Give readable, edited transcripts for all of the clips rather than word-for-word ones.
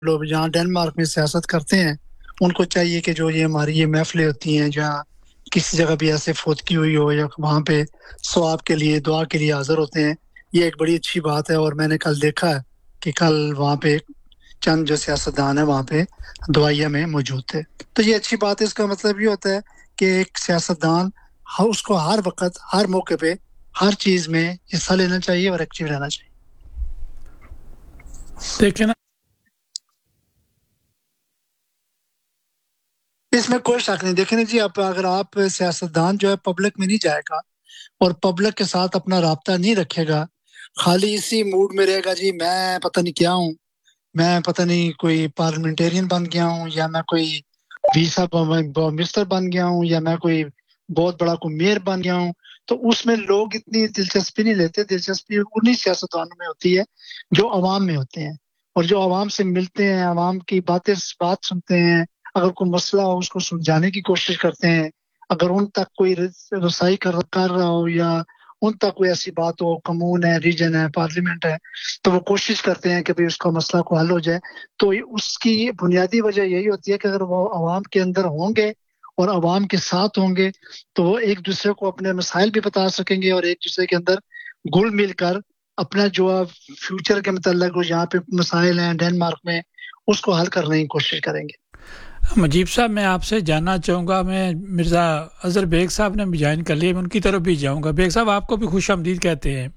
लोग जहाँ डेनमार्क में सियासत करते हैं उनको चाहिए कि जो ये हमारी ये महफिलें होती हैं जहाँ किसी जगह भी ऐसे फौतगी हुई हो या वहाँ पे सवाब के लिए दुआ के लिए हाजिर होते हैं, ये एक बड़ी अच्छी बात है। और मैंने कल देखा है कि कल वहाँ पे चंद जो सियासतदान है वहाँ पे दुआइया में मौजूद थे। तो ये अच्छी बात है। इसका मतलब ये होता है कि एक सियासतदान उसको हर वक्त हर मौके पे हर चीज में हिस्सा लेना चाहिए और एक्टिव रहना चाहिए। देखिए ना, इसमें कोई शक नहीं। देखें ना जी, अगर आप सियासतदान जो है पब्लिक में नहीं जाएगा और पब्लिक के साथ अपना राब्ता नहीं रखेगा, खाली इसी मूड में रहेगा जी मैं पता नहीं क्या हूँ, मैं पता नहीं कोई पार्लियामेंटेरियन बन गया हूँ या मैं कोई वीसा मिनिस्टर बन गया हूँ या मैं कोई बहुत बड़ा कोई मेयर बन गया हूँ, तो उसमें लोग इतनी दिलचस्पी नहीं लेते। दिलचस्पी उन्हीं सियासतदानों में होती है जो अवाम में होते हैं और जो अवाम से मिलते हैं, अवाम की बात सुनते हैं, अगर कोई मसला हो उसको सुलझाने की कोशिश करते हैं, अगर उन तक कोई रसाई कर रहा हो या उन तक कोई ऐसी बात हो, कमून है, रीजन है, पार्लियामेंट है, तो वो कोशिश करते हैं कि भाई उसका मसला को हल हो जाए। तो उसकी बुनियादी वजह यही होती है कि अगर वो अवाम के अंदर होंगे और अवाम के साथ होंगे तो वो एक दूसरे को अपने मसाइल भी बता सकेंगे और एक दूसरे के अंदर घुल मिल कर अपना जो फ्यूचर के मतलब जो यहाँ पे मसाइल हैं डेनमार्क में उसको हल करने की कोशिश करेंगे। मुजीब साहब, मैं आपसे जानना चाहूँगा, मैं मिर्ज़ा अजहर बेग साहब ने भी ज्वाइन कर लिया, मैं उनकी तरफ भी जाऊँगा। बेग साहब, आपको भी खुश आमदीद कहते हैं।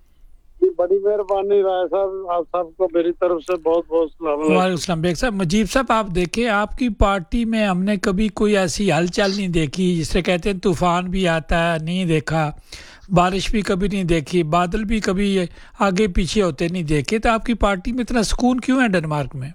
बड़ी मेहरबानी राय साहब, आप सबको मेरी तरफ से बहुत बहुत सलाम। वालेकुम बेग साहब। मुजीब साहब, आप देखें, आपकी पार्टी में हमने कभी कोई ऐसी हलचल नहीं देखी, जिससे कहते हैं तूफान भी आता है नहीं देखा, बारिश भी कभी नहीं देखी, बादल भी कभी आगे पीछे होते नहीं देखे, तो आपकी पार्टी में इतना सुकून क्यों है डेनमार्क में?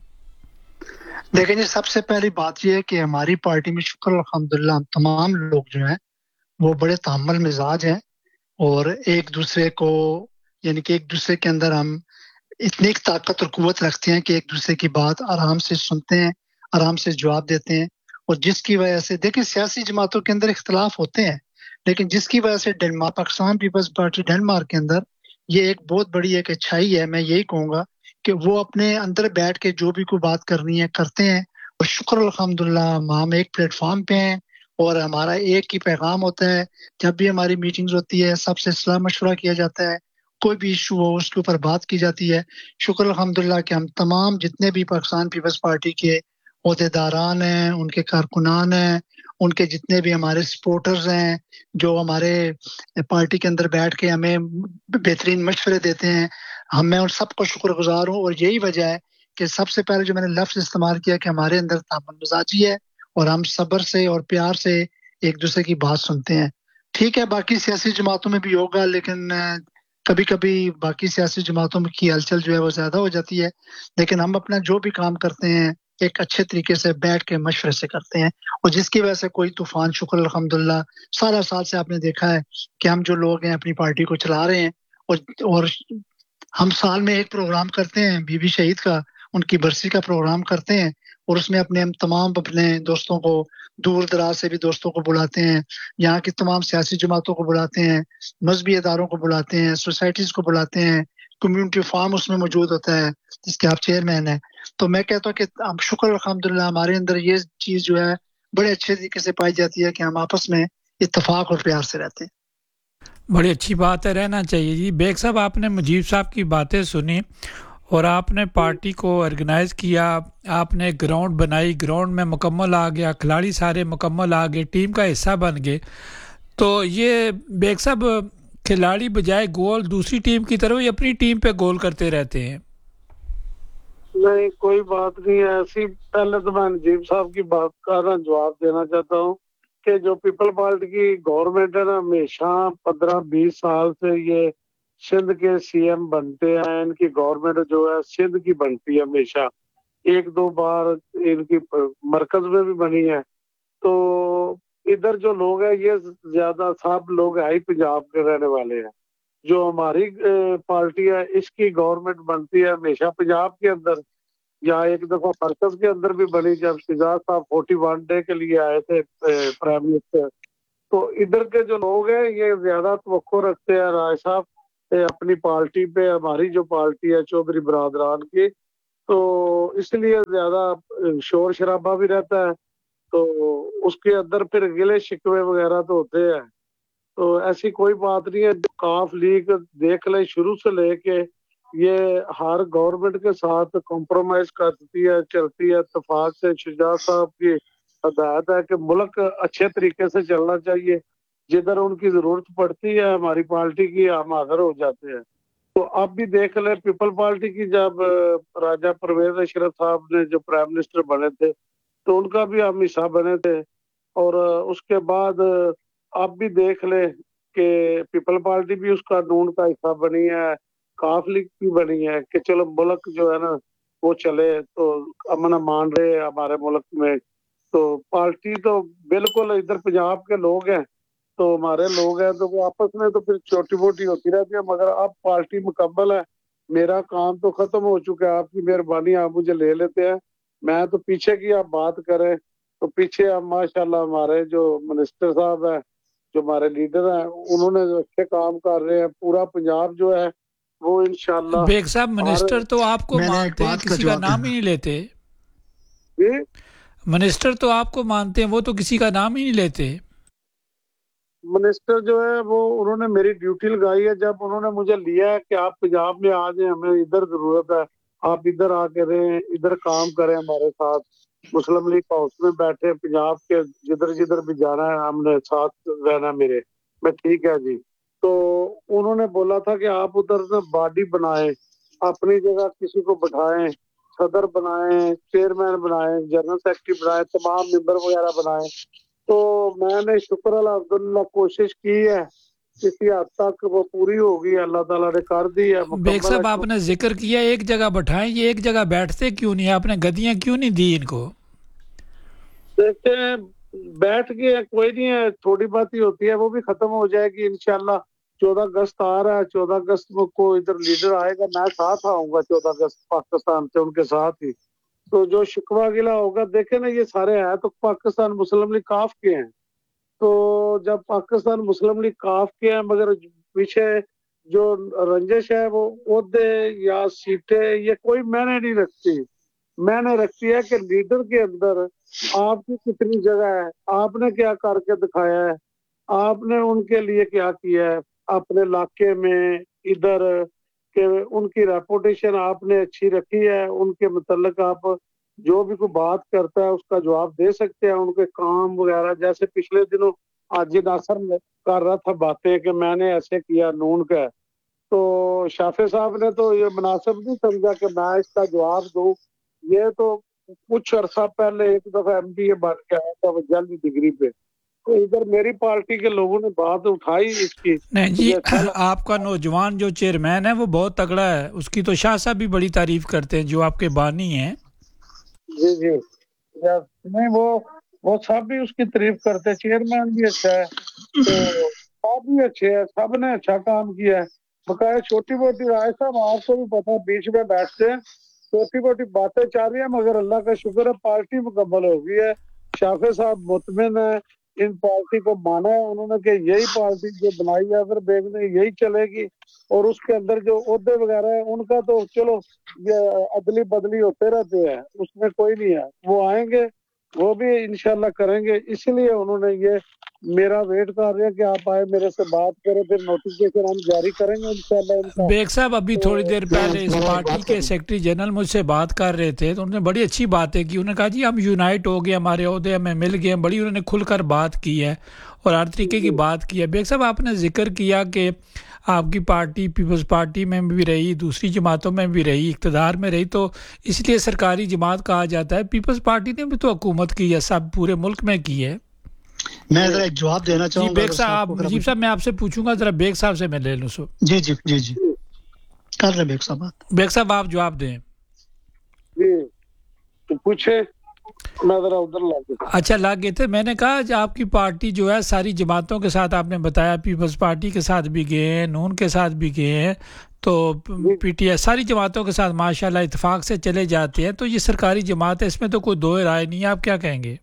देखें जी, सबसे पहली बात यह है कि हमारी पार्टी में शुक्र अल्हम्दुलिल्लाह तमाम लोग जो हैं वो बड़े तहम्मुल मिजाज हैं और एक दूसरे को यानी कि एक दूसरे के अंदर हम इतनी एक ताकत और कुव्वत रखते हैं कि एक दूसरे की बात आराम से सुनते हैं, आराम से जवाब देते हैं। और जिसकी वजह से देखिए सियासी जमातों के अंदर इख्तलाफ होते हैं, लेकिन जिसकी वजह से Denmark Pakistan peoples party Denmark के अंदर ये एक बहुत बड़ी एक अच्छाई है। मैं यही कहूँगा कि वो अपने अंदर बैठ के जो भी कोई बात करनी है करते हैं और शुक्र अल्हम्दुलिल्लाह हम एक प्लेटफॉर्म पे हैं और हमारा एक ही पैगाम होता है। जब भी हमारी मीटिंग्स होती है सबसे सलाह मशवरा किया जाता है, कोई भी इशू हो उसके ऊपर बात की जाती है। शुक्र अल्हम्दुलिल्लाह कि हम तमाम जितने भी पाकिस्तान पीपल्स पार्टी के ओहदेदारान हैं, उनके कारकुनान हैं, उनके जितने भी हमारे सपोर्टर्स हैं जो हमारे पार्टी के अंदर बैठ के हमें बेहतरीन मशवरे देते हैं, मैं उन सबको शुक्रगुजार हूँ। और यही वजह है कि सबसे पहले जो मैंने लफ्ज़ इस्तेमाल किया कि हमारे अंदर तामन मिजाजी है और हम सब्र से और प्यार से एक दूसरे की बात सुनते हैं। ठीक है, बाकी सियासी जमातों में भी होगा, लेकिन कभी कभी बाकी सियासी जमातों में की हलचल जो है वो ज्यादा हो जाती है, लेकिन हम अपना जो भी काम करते हैं एक अच्छे तरीके से बैठ के मशवरे से करते हैं और जिसकी वजह से कोई तूफान शुक्र अल्हम्दुलिल्लाह 17 साल से आपने देखा है कि हम जो लोग हैं अपनी पार्टी को चला रहे हैं। और हम साल में एक प्रोग्राम करते हैं बीबी शहीद का, उनकी बरसी का प्रोग्राम करते हैं और उसमें हम तमाम अपने दोस्तों को दूर दराज से भी दोस्तों को बुलाते हैं, यहाँ की तमाम सियासी जमातों को बुलाते हैं, मजहबी इदारों को बुलाते हैं, सोसाइटीज को बुलाते हैं, कम्युनिटी फार्म उसमें मौजूद होता है जिसके आप चेयरमैन हैं। तो मैं कहता हूँ कि हम शुक्र अल्हम्दुलिल्लाह हमारे अंदर ये चीज जो है बड़े अच्छे तरीके से पाई जाती है कि हम आपस में इत्तेफाक और प्यार से रहते हैं। बड़ी अच्छी बात है, रहना चाहिए जी। बेग साहब, आपने मुजीब साहब की बातें सुनी और आपने पार्टी को ऑर्गेनाइज किया, आपने ग्राउंड बनाई, ग्राउंड में मुकम्मल आ गया, खिलाड़ी सारे मुकम्मल आ गए, टीम का हिस्सा बन गए। तो ये बेग साहब, खिलाड़ी बजाय गोल दूसरी टीम की तरफ या अपनी टीम पे गोल करते रहते हैं? नहीं, कोई बात नहीं है ऐसी। पहले तो मैं नजीब साहब की बात का ना जवाब देना चाहता हूँ कि जो पीपल पार्टी की गवर्नमेंट है ना, हमेशा 15-20 साल से ये सिंध के सीएम बनते हैं। इनकी गवर्नमेंट जो है सिंध की बनती है हमेशा, एक दो बार इनकी मरकज में भी बनी है। तो इधर जो लोग हैं ये ज्यादा सब लोग है ही पंजाब के रहने वाले हैं। जो हमारी पार्टी है इसकी गवर्नमेंट बनती है हमेशा पंजाब के अंदर, या एक दफा मरकज के अंदर भी बनी जब शिजाज साहब 41 डे के लिए आए थे प्राइम मिनिस्टर। तो इधर के जो लोग हैं ये ज्यादा तवक्को रखते हैं राय साहब अपनी पार्टी पे। हमारी जो पार्टी है चौधरी बरादरान की, تو اس لیے زیادہ شور شرابہ بھی رہتا ہے، تو اس کے اندر پھر گلے شکوے وغیرہ تو ہوتے ہیں. تو ایسی کوئی بات نہیں ہے. جو کاف لیگ دیکھ لے شروع سے لے کے یہ ہر گورنمنٹ کے ساتھ کمپرومائز کرتی ہے، چلتی ہے اتفاق سے. شجاع صاحب کی ہدایت ہے کہ ملک اچھے طریقے سے چلنا چاہیے، جدھر ان کی ضرورت پڑتی ہے ہماری پارٹی کی ہم حاضر ہو جاتے ہیں. تو اب بھی دیکھ لیں پیپل پارٹی کی جب راجہ پرویز اشرف صاحب نے جو پرائم منسٹر بنے تھے تو ان کا بھی ہم حصہ بنے تھے. اور اس کے بعد آپ بھی دیکھ لیں کہ پیپل پارٹی بھی اس کا نون کا حصہ بنی ہے، کاف لیگ بھی بنی ہے کہ چلو ملک جو ہے نا وہ چلے، تو امن امان رہے ہمارے ملک میں. تو پارٹی تو بالکل ادھر پنجاب کے لوگ ہیں تو ہمارے لوگ ہیں، تو وہ آپس میں تو پھر چھوٹی موٹی ہوتی رہتی ہے، مگر اب پارٹی مکمل ہے. میرا کام تو ختم ہو چکا ہے، آپ کی مہربانی آپ مجھے لے لیتے ہیں. میں تو پیچھے کی آپ بات کریں تو پیچھے اب ماشاءاللہ ہمارے جو منسٹر صاحب ہیں، جو ہمارے لیڈر ہیں، انہوں نے جو اچھے کام کر رہے ہیں. پورا پنجاب جو ہے وہ انشاءاللہ بیگ صاحب منسٹر تو آپ کو میں نے ایک مانتے ہیں، بات کا کسی کا جواب نام ہی دینا. نہیں لیتے. جی منسٹر تو آپ کو مانتے ہیں، وہ تو کسی کا نام ہی نہیں لیتے. منسٹر جو ہے وہ انہوں نے میری ڈیوٹی لگائی ہے. جب انہوں نے مجھے لیا ہے کہ آپ پنجاب میں آ جائیں، ہمیں ادھر ضرورت ہے، آپ ادھر آ کے رہیں، ادھر کام کریں ہمارے ساتھ. مسلم لیگ ہاؤس میں بیٹھے، پنجاب کے جدھر جدھر بھی جانا ہے ہم نے ساتھ رہنا میرے. میں ٹھیک ہے جی. تو انہوں نے بولا تھا کہ آپ ادھر سے باڈی بنائیں، اپنی جگہ کسی کو بٹھائیں، صدر بنائیں، چیئرمین بنائیں، جنرل سیکرٹری بنائیں، تمام ممبر وغیرہ بنائیں. تو میں نے شکر الحمدللہ کوشش کی ہے، کسی حد تک وہ پوری ہوگی، اللہ تعالیٰ نے کر دی ہے، بیگ مکمل ہے. صاحب آپ نے ذکر کیا ایک جگہ بٹھائیں، یہ ایک جگہ بیٹھتے کیوں نہیں؟ آپ نے گدیاں کیوں نہیں دی ان کو؟ دیکھتے ہیں بیٹھ کے کوئی نہیں ہے، تھوڑی بات ہی ہوتی ہے، وہ بھی ختم ہو جائے گی انشاءاللہ. 14 اگست آ رہا ہے، 14 اگست کو ادھر لیڈر آئے گا، میں ساتھ آؤں گا 14 اگست پاکستان سے ان کے ساتھ ہی. تو جو شکوہ گلہ ہوگا، دیکھیں نا یہ سارے ہیں تو پاکستان مسلم لیگ کاف کے ہیں. تو جب پاکستان مسلم لیگ کاف کے ہیں، مگر پیچھے جو رنجش ہے وہ عہدے یا سیٹیں یہ کوئی معنی نہیں رکھتی. میں نے رکھتی ہے کہ لیڈر کے اندر آپ کی کتنی جگہ ہے، آپ نے کیا کر کے دکھایا ہے، آپ نے ان کے لیے کیا کیا ہے اپنے علاقے میں ادھر، کہ ان کی ریپوٹیشن آپ نے اچھی رکھی ہے. ان کے متعلق آپ جو بھی کوئی بات کرتا ہے اس کا جواب دے سکتے ہیں. ان کے کام وغیرہ جیسے پچھلے دنوں حاجی ناصر کر رہا تھا باتیں کہ میں نے ایسے کیا نون کا، تو شافع صاحب نے تو یہ مناسب نہیں سمجھا کہ میں اس کا جواب دوں. یہ تو کچھ عرصہ پہلے ایک دفعہ MBA بن کے آیا تھا وہ جلدی ڈگری پہ، تو ادھر میری پارٹی کے لوگوں نے بات اٹھائی اس کی. نہیں جی، مجھے اچھا لگا. آپ کا نوجوان جو چیئرمین ہے وہ بہت تگڑا ہے، اس کی تو شاہ صاحب بھی بڑی تعریف کرتے ہیں جو آپ کے بانی ہیں. جی جی نہیں وہ سب بھی اس کی تعریف کرتے، چیئرمین بھی اچھا ہے، تو سب بھی اچھے ہیں، سب نے اچھا کام کیا ہے. بقایا چھوٹی موٹی رائے صاحب آپ کو بھی پتا بیچ میں بیٹھتے ہیں، چھوٹی موٹی باتیں چل رہی ہیں، مگر اللہ کا شکر ہے پارٹی مکمل ہو گئی ہے. شافع صاحب مطمئن ہے، ان پارٹی کو مانا ہے انہوں نے کہ یہی پارٹی جو بنائی ہے اگر بیگ نے یہی چلے گی. اور اس کے اندر جو عہدے وغیرہ ہیں ان کا تو چلو عدلی بدلی ہوتے رہتے ہیں، اس میں کوئی نہیں ہے، وہ آئیں گے وہ بھی انشاءاللہ کریں گے. اس لیے انہوں نے یہ میرا ویٹ کر رہے ہیں کہ آپ آئے میرے سے بات کریں، پھر نوٹیفکیشن ہم جاری کریں گے انشاءاللہ ان کا. بیگ صاحب ابھی تھوڑی دیر پہلے اس میں ایک پارٹی بات کے کروں. سیکرٹری جنرل مجھ سے بات کر رہے تھے تو انہوں نے بڑی اچھی باتیں کی. انہوں نے کہا جی ہم یونائٹ ہو گئے، ہمارے عہدے ہمیں مل گئے. بڑی انہوں نے کھل کر بات کی ہے اور ہر طریقے کی بات کی ہے. بیگ صاحب آپ نے ذکر کیا کہ آپ کی پارٹی پیپلز پارٹی میں بھی رہی، دوسری جماعتوں میں بھی رہی، اقتدار میں رہی، تو اس لیے سرکاری جماعت کہا جاتا ہے. پیپلز پارٹی نے بھی تو حکومت کی ہے، سب پورے ملک میں کی ہے. میں ذرا ایک جواب دینا جی چاہوں گا بیگ اگر صاحب، کو مجیب صاحب میں آپ سے پوچھوں گا، ذرا بیگ صاحب سے میں لے لوں. جی جی جی جی کر رہے بیگ صاحب بات. بیگ صاحب آپ جواب دیں. جی تو پوچھے، میں ذرا ادھر لا. اچھا لگ گئے تھے. میں نے کہا کہ آپ کی پارٹی جو ہے ساری جماعتوں کے ساتھ، آپ نے بتایا پیپلز پارٹی کے ساتھ بھی گئے ہیں، نون کے ساتھ بھی گئے ہیں، تو PTI ساری جماعتوں کے ساتھ ماشاءاللہ اتفاق سے چلے جاتے ہیں. تو یہ سرکاری جماعت ہے، اس میں تو کوئی دو رائے نہیں ہے، آپ کیا کہیں گے؟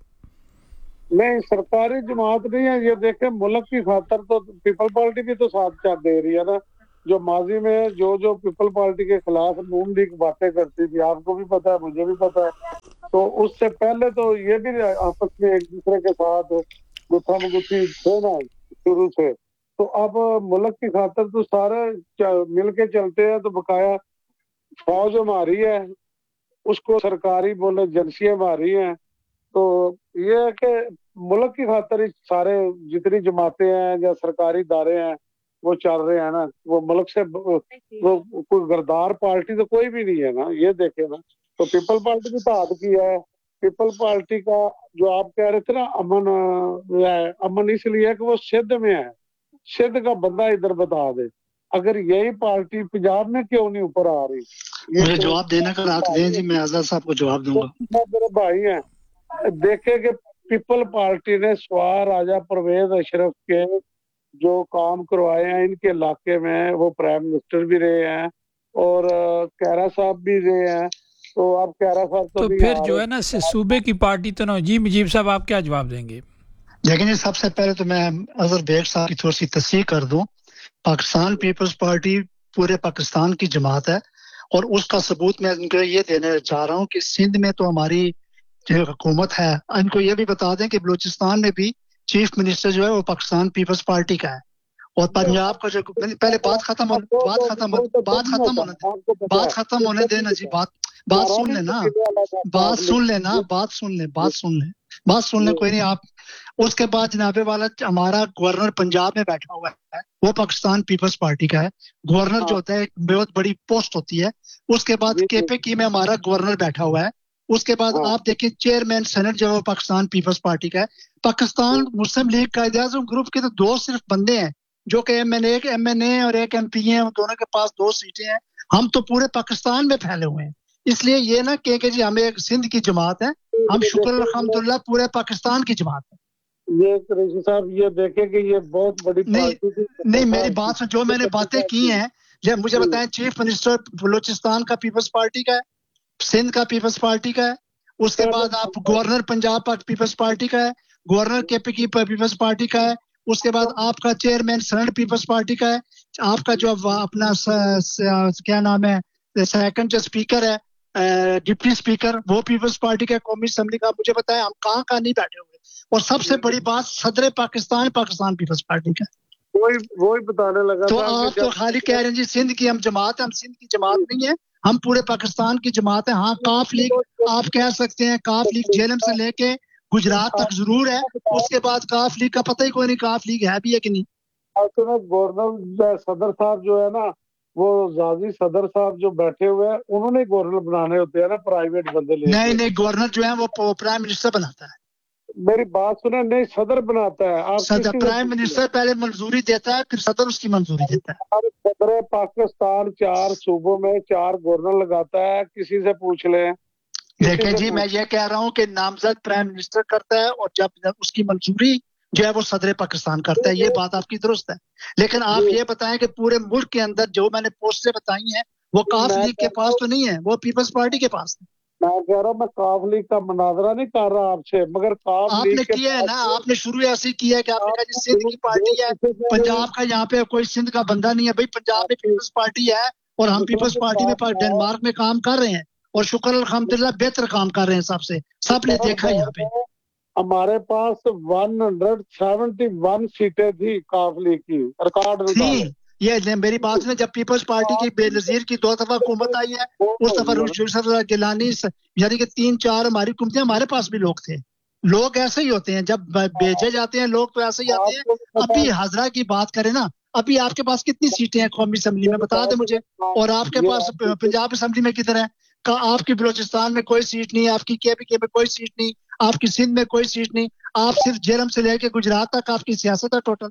نہیں سرکاری جماعت نہیں ہے یہ. دیکھیں ملک کی خاطر تو پیپل پارٹی بھی تو ساتھ دے رہی ہے نا. جو ماضی میں جو پیپل پارٹی کے خلاف نون لیگ باتیں کرتی تھی، آپ کو بھی پتا ہے، مجھے بھی پتا ہے، تو اس سے پہلے تو یہ بھی آپس میں ایک دوسرے کے ساتھ گتھا مگتھی تھے نا شروع سے. تو اب ملک کی خاطر تو سارے مل کے چلتے ہیں. تو بقایا فوج ہماری ہے، اس کو سرکاری بولے ایجنسیاں ہماری ہیں. تو یہ ہے کہ ملک کی خاطر ہی سارے جتنی جماعتیں ہیں یا سرکاری ادارے ہیں وہ چل رہے ہیں نا. وہ ملک سے وہ کوئی غردار پارٹی تو کوئی بھی نہیں ہے نا، یہ دیکھیں نا. تو پیپل پارٹی کی اتحاد کی ہے. پیپل پارٹی کا جو آپ کہہ رہے تھے نا امن اس لیے کہ وہ سندھ میں ہے. سندھ کا بندہ ادھر بتا دے اگر یہی پارٹی پنجاب میں کیوں نہیں اوپر آ رہی. مجھے جواب دینے کا حق دیں جی، میں آزاد صاحب کو جواب دوں گا. میرے بھائی ہیں، دیکھیں کہ پیپل پارٹی نے سوار راجہ پرویز اشرف کے جو کام کروائے ہیں ان کے علاقے میں، وہ پرائم منسٹر بھی رہے ہیں اور کیرا صاحب بھی رہے ہیں. تو اب کیرا صاحب تو پھر جو ہے نا صوبے کی پارٹی تو نہ. جی مجیب صاحب آپ کیا جواب دیں گے؟ لیکن یہ سب سے پہلے تو میں اظہر بیگ صاحب کی تھوڑی سی تصحیح کر دوں. پاکستان پیپلز پارٹی پورے پاکستان کی جماعت ہے، اور اس کا ثبوت میں ان کو یہ دینے چاہ رہا ہوں کہ سندھ میں تو ہماری جو حکومت ہے، ان کو یہ بھی بتا دیں کہ بلوچستان میں بھی چیف منسٹر جو ہے وہ پاکستان پیپلز پارٹی کا ہے. اور پنجاب کا جو پہلے بات ختم ہونے دینا جی. بات سن لیں کوئی نہیں. آپ اس کے بعد جناب والا ہمارا گورنر پنجاب میں بیٹھا ہوا ہے، وہ پاکستان پیپلز پارٹی کا ہے. گورنر جو ہوتا ہے ایک بہت بڑی پوسٹ ہوتی ہے. اس کے بعد کے پی کی میں ہمارا گورنر بیٹھا ہوا ہے. اس کے بعد آپ دیکھیں چیئرمین سینٹ جو ہے وہ پاکستان پیپلز پارٹی کا ہے. پاکستان مسلم لیگ قائد اعظم گروپ کے تو دو صرف بندے ہیں جو کہ ایک ایم این اے اور ایک ایم پی ہیں، دونوں کے پاس 2 سیٹیں ہیں. ہم تو پورے پاکستان میں پھیلے ہوئے ہیں. اس لیے یہ نہ کہ جی ہمیں ایک سندھ کی جماعت ہے، ہم شکر الحمدللہ پورے پاکستان کی جماعت ہے. یہ قریشی صاحب یہ دیکھیں کہ یہ بہت بڑی پارٹی تھی. نہیں میری بات سے جو میں نے باتیں کی ہیں جب مجھے بتائیں. چیف منسٹر بلوچستان کا پیپلز پارٹی کا ہے، سندھ کا پیپلز پارٹی کا ہے. اس کے بعد آپ گورنر پنجاب پیپلز پارٹی کا ہے، گورنر کے پی کی پیپلز پارٹی کا ہے. اس کے بعد آپ کا چیئرمین سینٹ پیپلز پارٹی کا ہے. آپ کا جو اپنا کیا نام ہے سیکنڈ جو اسپیکر ہے ڈپٹی اسپیکر وہ پیپلز پارٹی کا قومی اسمبلی کا. مجھے بتائیں ہم کہاں نہیں بیٹھے ہوئے. اور سب سے بڑی بات صدر پاکستان پیپلز پارٹی کا. وہی بتانے لگا تو آپ تو خالی کہہ رہے ہیں جی سندھ کی ہم جماعت ہے. ہم سندھ کی جماعت نہیں ہے، ہم پورے پاکستان کی جماعت ہے. ہاں کاف لیگ آپ کہہ سکتے ہیں، کاف لیگ جیلم سے لے کے گجرات تک ضرور ہے. اس کے بعد کاف لیگ کا پتہ ہی کوئی نہیں کاف لیگ ہے بھی ہے کہ نہیں. گورنر صدر صاحب جو ہے نا، وہ زازی صدر صاحب جو بیٹھے ہوئے ہیں انہوں نے گورنر بنانے ہوتے ہیں نا، پرائیویٹ بندے لے. نہیں گورنر جو ہے وہ پرائم منسٹر بناتا ہے. میری بات سنیں، نہیں صدر بناتا ہے. صدر پرائم منسٹر پہلے منظوری دیتا ہے، پھر صدر اس کی منظوری دیتا ہے. صدر پاکستان 4 صوبوں میں 4 گورنر لگاتا ہے. کسی سے پوچھ لیں. دیکھیں جی میں یہ کہہ رہا ہوں کہ نامزد پرائم منسٹر کرتا ہے، اور جب اس کی منظوری جو ہے وہ صدر پاکستان کرتا ہے. یہ بات آپ کی درست ہے. لیکن آپ یہ بتائیں کہ پورے ملک کے اندر جو میں نے پوسٹیں بتائی ہیں وہ کاف لیگ کے پاس تو نہیں ہے، وہ پیپلز پارٹی کے پاس ہے. میں کہہ رہا ہوں میں کاف لیگ کا مناظرہ نہیں کر رہا آپ سے، مگر کاف آپ لیگ نے کیا ہے نا، آپ نے شروع ایسے کیا ہے کہ آپ نے کہا جی سندھ کی پارٹی ہے، پنجاب کا یہاں پہ کوئی سندھ کا بندہ نہیں ہے. بھائی پنجاب میں پیپلز پارٹی ہے اور ہم پیپلز پارٹی میں ڈنمارک میں کام کر رہے ہیں اور شکر الحمدللہ بہتر کام کر رہے ہیں. سب نے دیکھا یہاں پہ. ہمارے پاس 171 سیٹیں تھی کاف لیگ کی، ریکارڈ تھی. یہ میری بات میں جب پیپلز پارٹی کی بے نظیر کی 2 دفعہ حکومت آئی ہے، اس دفعہ یوسف گیلانی یعنی کہ 3-4 ہماری حکومتیں، ہمارے پاس بھی لوگ تھے. لوگ ایسے ہی ہوتے ہیں جب بھیجے جاتے ہیں لوگ تو ایسے ہی آتے ہیں. ابھی ہزرہ کی بات کریں نا، ابھی آپ کے پاس کتنی سیٹیں ہیں قومی اسمبلی میں بتا دیں مجھے، اور آپ کے پاس پنجاب اسمبلی میں کدھر ہے؟ آپ کی بلوچستان میں کوئی سیٹ نہیں، آپ کی کے پی کے میں کوئی سیٹ نہیں، آپ کی سندھ میں کوئی سیٹ نہیں. آپ صرف جیلم سے لے کے گجرات تک آپ کی سیاست ہے ٹوٹل.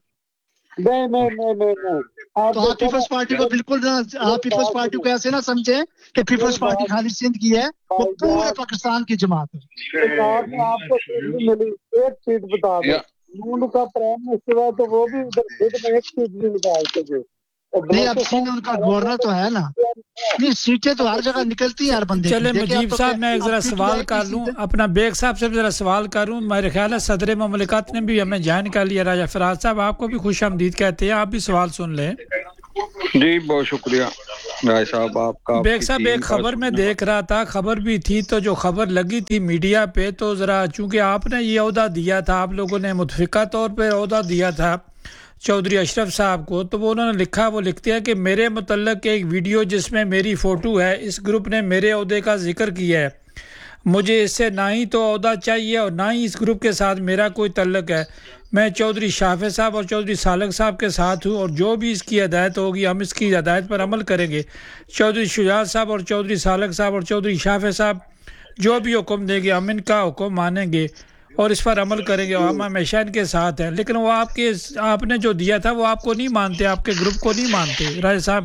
نہیں تو آپ پیپلز پارٹی کو بالکل نہ، آپ پیپلز پارٹی کو ایسے نہ سمجھیں کہ پیپلز پارٹی خالی سندھ کی ہے، وہ پورے پاکستان کی جماعت ہے. آپ کو سیٹ ملی، ایک سیٹ بتا دیں. نون کا پرائم منسٹر ہے تو وہ بھی ادھر خود میں ایک سیٹ نہیں نکال سکے. نہیں اب سندھ ان کا گورنر تو ہے نا. نہیں سیٹیں تو ہر جگہ نکلتی ہیں ہر بندے کی. چلے مجیب صاحب میں ایک ذرا سوال کر لوں، اپنا بیگ صاحب سے ذرا سوال کروں. میرے خیال ہے صدر مملکت نے بھی ہمیں جوائن کر لیا. راجہ فراز صاحب آپ کو بھی خوش آمدید کہتے ہیں، آپ بھی سوال سن لیں. جی بہت شکریہ رائے صاحب آپ کا. بیگ صاحب ایک خبر میں دیکھ رہا تھا، خبر بھی تھی تو جو خبر لگی تھی میڈیا پہ، تو ذرا چونکہ آپ نے یہ عہدہ دیا تھا، آپ لوگوں نے متفقہ طور پہ عہدہ دیا تھا چودھری اشرف صاحب کو، تو وہ انہوں نے لکھا، وہ لکھتے ہیں کہ میرے متعلق ایک ویڈیو جس میں میری فوٹو ہے، اس گروپ نے میرے عہدے کا ذکر کیا ہے، مجھے اس سے نہ ہی تو عہدہ چاہیے اور نہ ہی اس گروپ کے ساتھ میرا کوئی تعلق ہے، میں چودھری شافع صاحب اور چودھری سالک صاحب کے ساتھ ہوں، اور جو بھی اس کی ہدایت ہوگی ہم اس کی ہدایت پر عمل کریں گے، چودھری شجاعت صاحب اور چودھری سالک صاحب اور چودھری شافع صاحب جو بھی حکم دیں گے ہم ان کا حکم مانیں گے اور اس پر عمل کریں گے، اور ہم ہمیشہ ان کے ساتھ ہیں. لیکن وہ آپ نے جو دیا تھا وہ آپ کو نہیں مانتے، آپ کے گروپ کو نہیں مانتے. رائے صاحب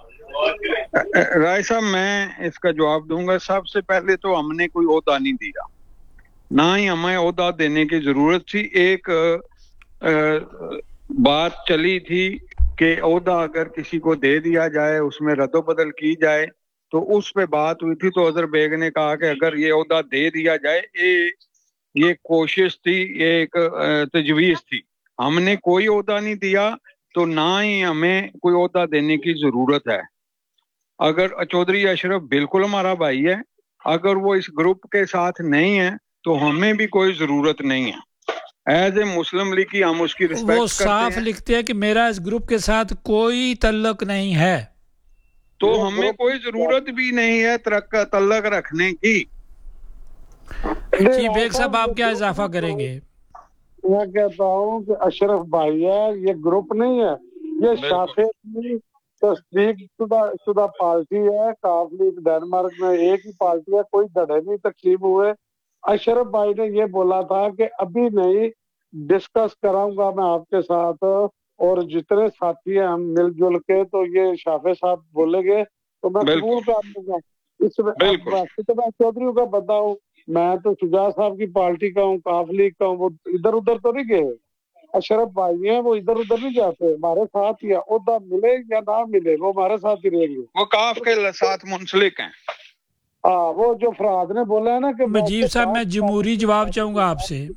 میں اس کا جواب دوں گا. سب سے پہلے تو ہم نے کوئی عہدہ نہیں دیا، نہ ہی ہمیں عہدہ دینے کی ضرورت تھی. ایک بات چلی تھی کہ عہدہ اگر کسی کو دے دیا جائے، اس میں رد و بدل کی جائے، تو اس پہ بات ہوئی تھی. تو اظہر بیگ نے کہا کہ اگر یہ عہدہ دے دیا جائے، یہ کوشش تھی، یہ ایک تجویز تھی. ہم نے کوئی عہدہ نہیں دیا، تو نہ ہی ہمیں کوئی عہدہ دینے کی ضرورت ہے. اگر چودھری اشرف بالکل ہمارا بھائی ہے، اگر وہ اس گروپ کے ساتھ نہیں ہے تو ہمیں بھی کوئی ضرورت نہیں ہے. ایز اے مسلم لیگ کی ہم اس کی رسپیکٹ کرتے ہیں. وہ صاف لکھتے ہیں کہ میرا اس گروپ کے ساتھ کوئی تعلق نہیں ہے، تو ہمیں کوئی ضرورت بھی نہیں ہے تعلق رکھنے کی. جی بیگ صاحب آپ کیا اضافہ کریں گے؟ میں کہتا ہوں کہ اشرف بھائی ہے، یہ گروپ نہیں ہے، یہ شافع کی تصدیق شدہ پارٹی ہے. کاف لیگ ڈنمارک میں ایک ہی پارٹی ہے، کوئی دھڑے نہیں تقسیم ہوئے. اشرف بھائی نے یہ بولا تھا کہ ابھی نہیں، ڈسکس کراؤں گا میں آپ کے ساتھ اور جتنے ساتھی ہیں ہم مل جل کے، تو یہ شافع صاحب بولیں گے تو میں قبول کر لوں گا. اس میں چودھریوں کا بندہ ہوں، میں تو شجاع صاحب کی پارٹی کا ہوں، کاف لیگ کا ہوں. وہ ادھر ادھر تو نہیں گئے. اشرف بھائی ہیں، وہ ادھر ادھر نہیں جاتے، ہمارے ساتھ ہی ہے. عہدہ ملے یا نہ ملے وہ ہمارے ساتھ ہی رہیں گے، وہ کاف کے ساتھ منسلک ہیں. وہ جو فراد نے بولا ہے نا کہ مجیب صاحب میں جمہوری جواب چاہوں گا آپ سے.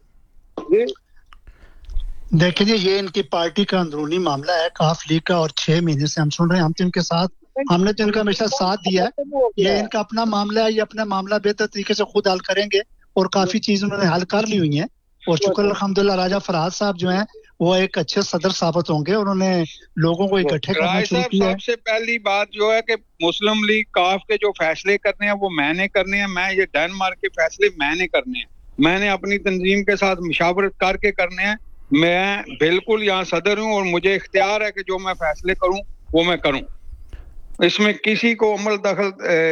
دیکھیں جی، یہ ان کی پارٹی کا اندرونی معاملہ ہے، کاف لیگ کا، اور 6 مہینے سے ہم سن رہے ہیں. ہم تو ان کے ساتھ، ہم نے تو ان کا ہمیشہ ساتھ دیا ہے. یہ ان کا اپنا معاملہ ہے، یہ اپنا معاملہ بہتر طریقے سے خود حل کریں گے، اور کافی چیز انہوں نے حل کر لی ہوئی ہیں. اور شکر الحمدللہ راجہ فرحات صاحب جو ہیں وہ ایک اچھے صدر ثابت ہوں گے. انہوں نے لوگوں کو اکٹھے کرنا شروع کیا ہے. سب سے پہلی بات جو ہے کہ مسلم لیگ کاف کے جو فیصلے کرنے ہیں وہ میں نے کرنے ہیں. میں یہ ڈنمارک کے فیصلے میں نے کرنے ہیں، میں نے اپنی تنظیم کے ساتھ مشاورت کر کے کرنے ہیں. میں بالکل یہاں صدر ہوں اور مجھے اختیار ہے کہ جو میں فیصلے کروں وہ میں کروں. اس میں کسی کو عمل دخل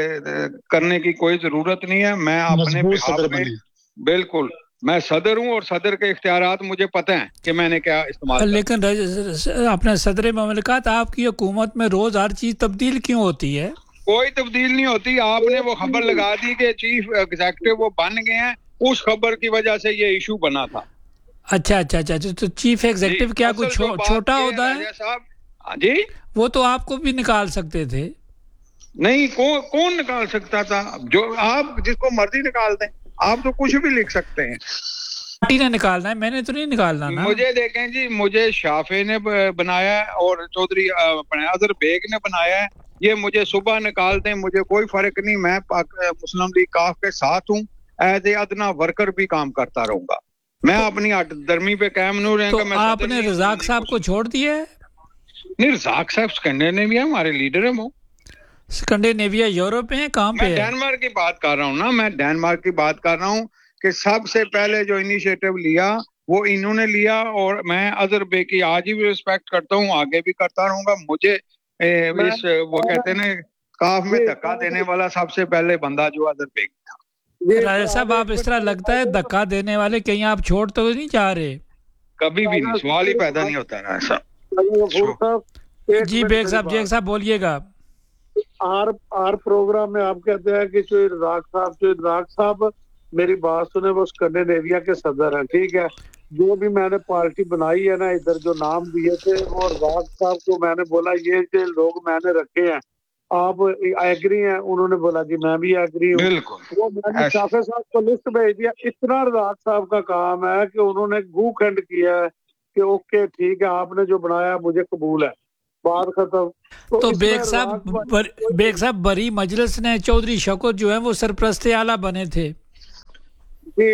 کرنے کی کوئی ضرورت نہیں ہے. میں اپنے صدر بنے. بالکل میں صدر ہوں اور صدر کے اختیارات مجھے پتہ ہیں کہ میں نے کیا استعمال. لیکن اپنے صدر مملکت، آپ کی حکومت میں روز ہر چیز تبدیل کیوں ہوتی ہے؟ کوئی تبدیل نہیں ہوتی. آپ نے وہ خبر لگا دی کہ چیف ایگزیکٹو وہ بن گئے ہیں، اس خبر کی وجہ سے یہ ایشو بنا تھا. اچھا، تو چیف ایگزیکٹو کیا کچھ چھوٹا ہوتا ہے صاحب؟ جی وہ تو آپ کو بھی نکال سکتے تھے. نہیں، کون نکال سکتا تھا؟ جو آپ جس کو مرضی نکال دیں، آپ تو کچھ بھی لکھ سکتے ہیں. پارٹی نے نکالنا ہے، میں نے تو نہیں نکالنا نا. مجھے دیکھیں جی، مجھے شافع نے بنایا ہے اور چودھری اظہر بیگ نے بنایا ہے. یہ مجھے صبح نکال دیں، مجھے کوئی فرق نہیں. میں مسلم لیگ کاف کے ساتھ ہوں، ایز اے ادنا ورکر بھی کام کرتا رہوں گا. میں اپنی درمی پہ قائم نہیں رہوں گا. تو آپ نے رزاق صاحب کو چھوڑ دیا ہے؟ نہیں، رزاق صاحب اسکینڈینیویا ہمارے لیڈر ہیں. وہ اسکینڈینیویا یورپ میں کہاں پہ ہے؟ میں ڈنمارک کی بات کر رہا ہوں نا، میں ڈنمارک کی بات کر رہا ہوں کہ سب سے پہلے جو انیشیٹو لیا وہ انہوں نے لیا. اور میں اظہر بیگ کی آج ہی بھی رسپیکٹ کرتا ہوں، آگے بھی کرتا رہوں گا. مجھے وہ کہتے ہیں کاف میں دھکا دینے والا سب سے پہلے بندہ جو اظہر بیگ تھا. راجہ صاحب آپ اس طرح لگتا ہے دھکا دینے والے کہیں آپ چھوڑ تو نہیں چاہ رہے؟ کبھی بھی نہیں، سوال ہی پیدا نہیں ہوتا ہے ایسا. جی بیگ صاحب بولیے گا. ہر پروگرام میں آپ کہتے ہیں کہ جو رزاق صاحب میری بات سنے، وہ اسکینڈینیویا کے صدر ہیں. ٹھیک ہے، جو بھی میں نے پارٹی بنائی ہے نا، ادھر جو نام دیے تھے، وہ رزاق صاحب کو میں نے بولا یہ جو لوگ میں نے رکھے ہیں آپ ایگری ہیں؟ انہوں نے بولا جی میں بھی ایگری ہوں. بالکل. وہ میں نے شافع صاحب کو لسٹ بھیج دیا. اتنا رزاق صاحب کا کام ہے کہ انہوں نے گو کھنڈ کیا ہے کہ اوکے ٹھیک ہے، آپ نے جو بنایا مجھے قبول ہے. بات ختم. تو بیگ صاحب بری مجلس نے چودھری شوکت جو ہے وہ سرپرست اعلیٰ بنے تھے جی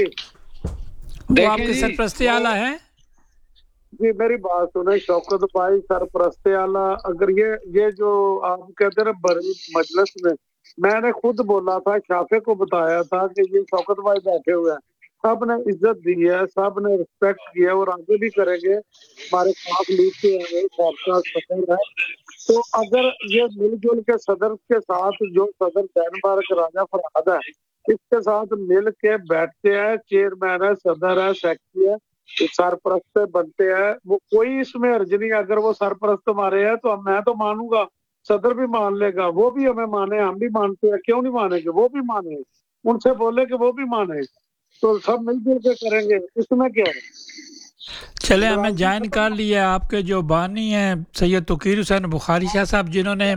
وہ آپ کے سرپرست اعلیٰ ہیں. جی میری بات سنیں شوکت بھائی سرپرست اعلیٰ اگر یہ جو آپ کہتے ہیں بری مجلس میں نے خود بولا تھا شافع کو بتایا تھا کہ یہ شوکت بھائی بیٹھے ہوئے ہیں سب نے عزت دی ہے سب نے رسپیکٹ کیا اور آگے بھی کریں گے ہمارے خاص لیگ کے سابقہ صدر ہے تو اگر یہ مل جل کے صدر کے ساتھ جو صدر ڈینمارک راجہ فرہاد ہے اس کے ساتھ مل کے بیٹھتے ہیں چیئرمین ہے صدر ہے سیکرٹری ہے سرپرست بنتے ہیں وہ کوئی اس میں حرج نہیں اگر وہ سرپرست ہمارے ہیں تو میں تو مانوں گا صدر بھی مان لے گا وہ بھی ہمیں مانے ہم بھی مانتے ہیں کیوں نہیں مانیں گے وہ بھی مانے ان سے بولے کہ وہ بھی مانے تو سب مل جل کے کریں گے اس میں کیا ہے. چلے ہمیں جوائن کر لیا آپ کے جو بانی ہیں سید توقیر حسین بخاری شاہ صاحب جنہوں نے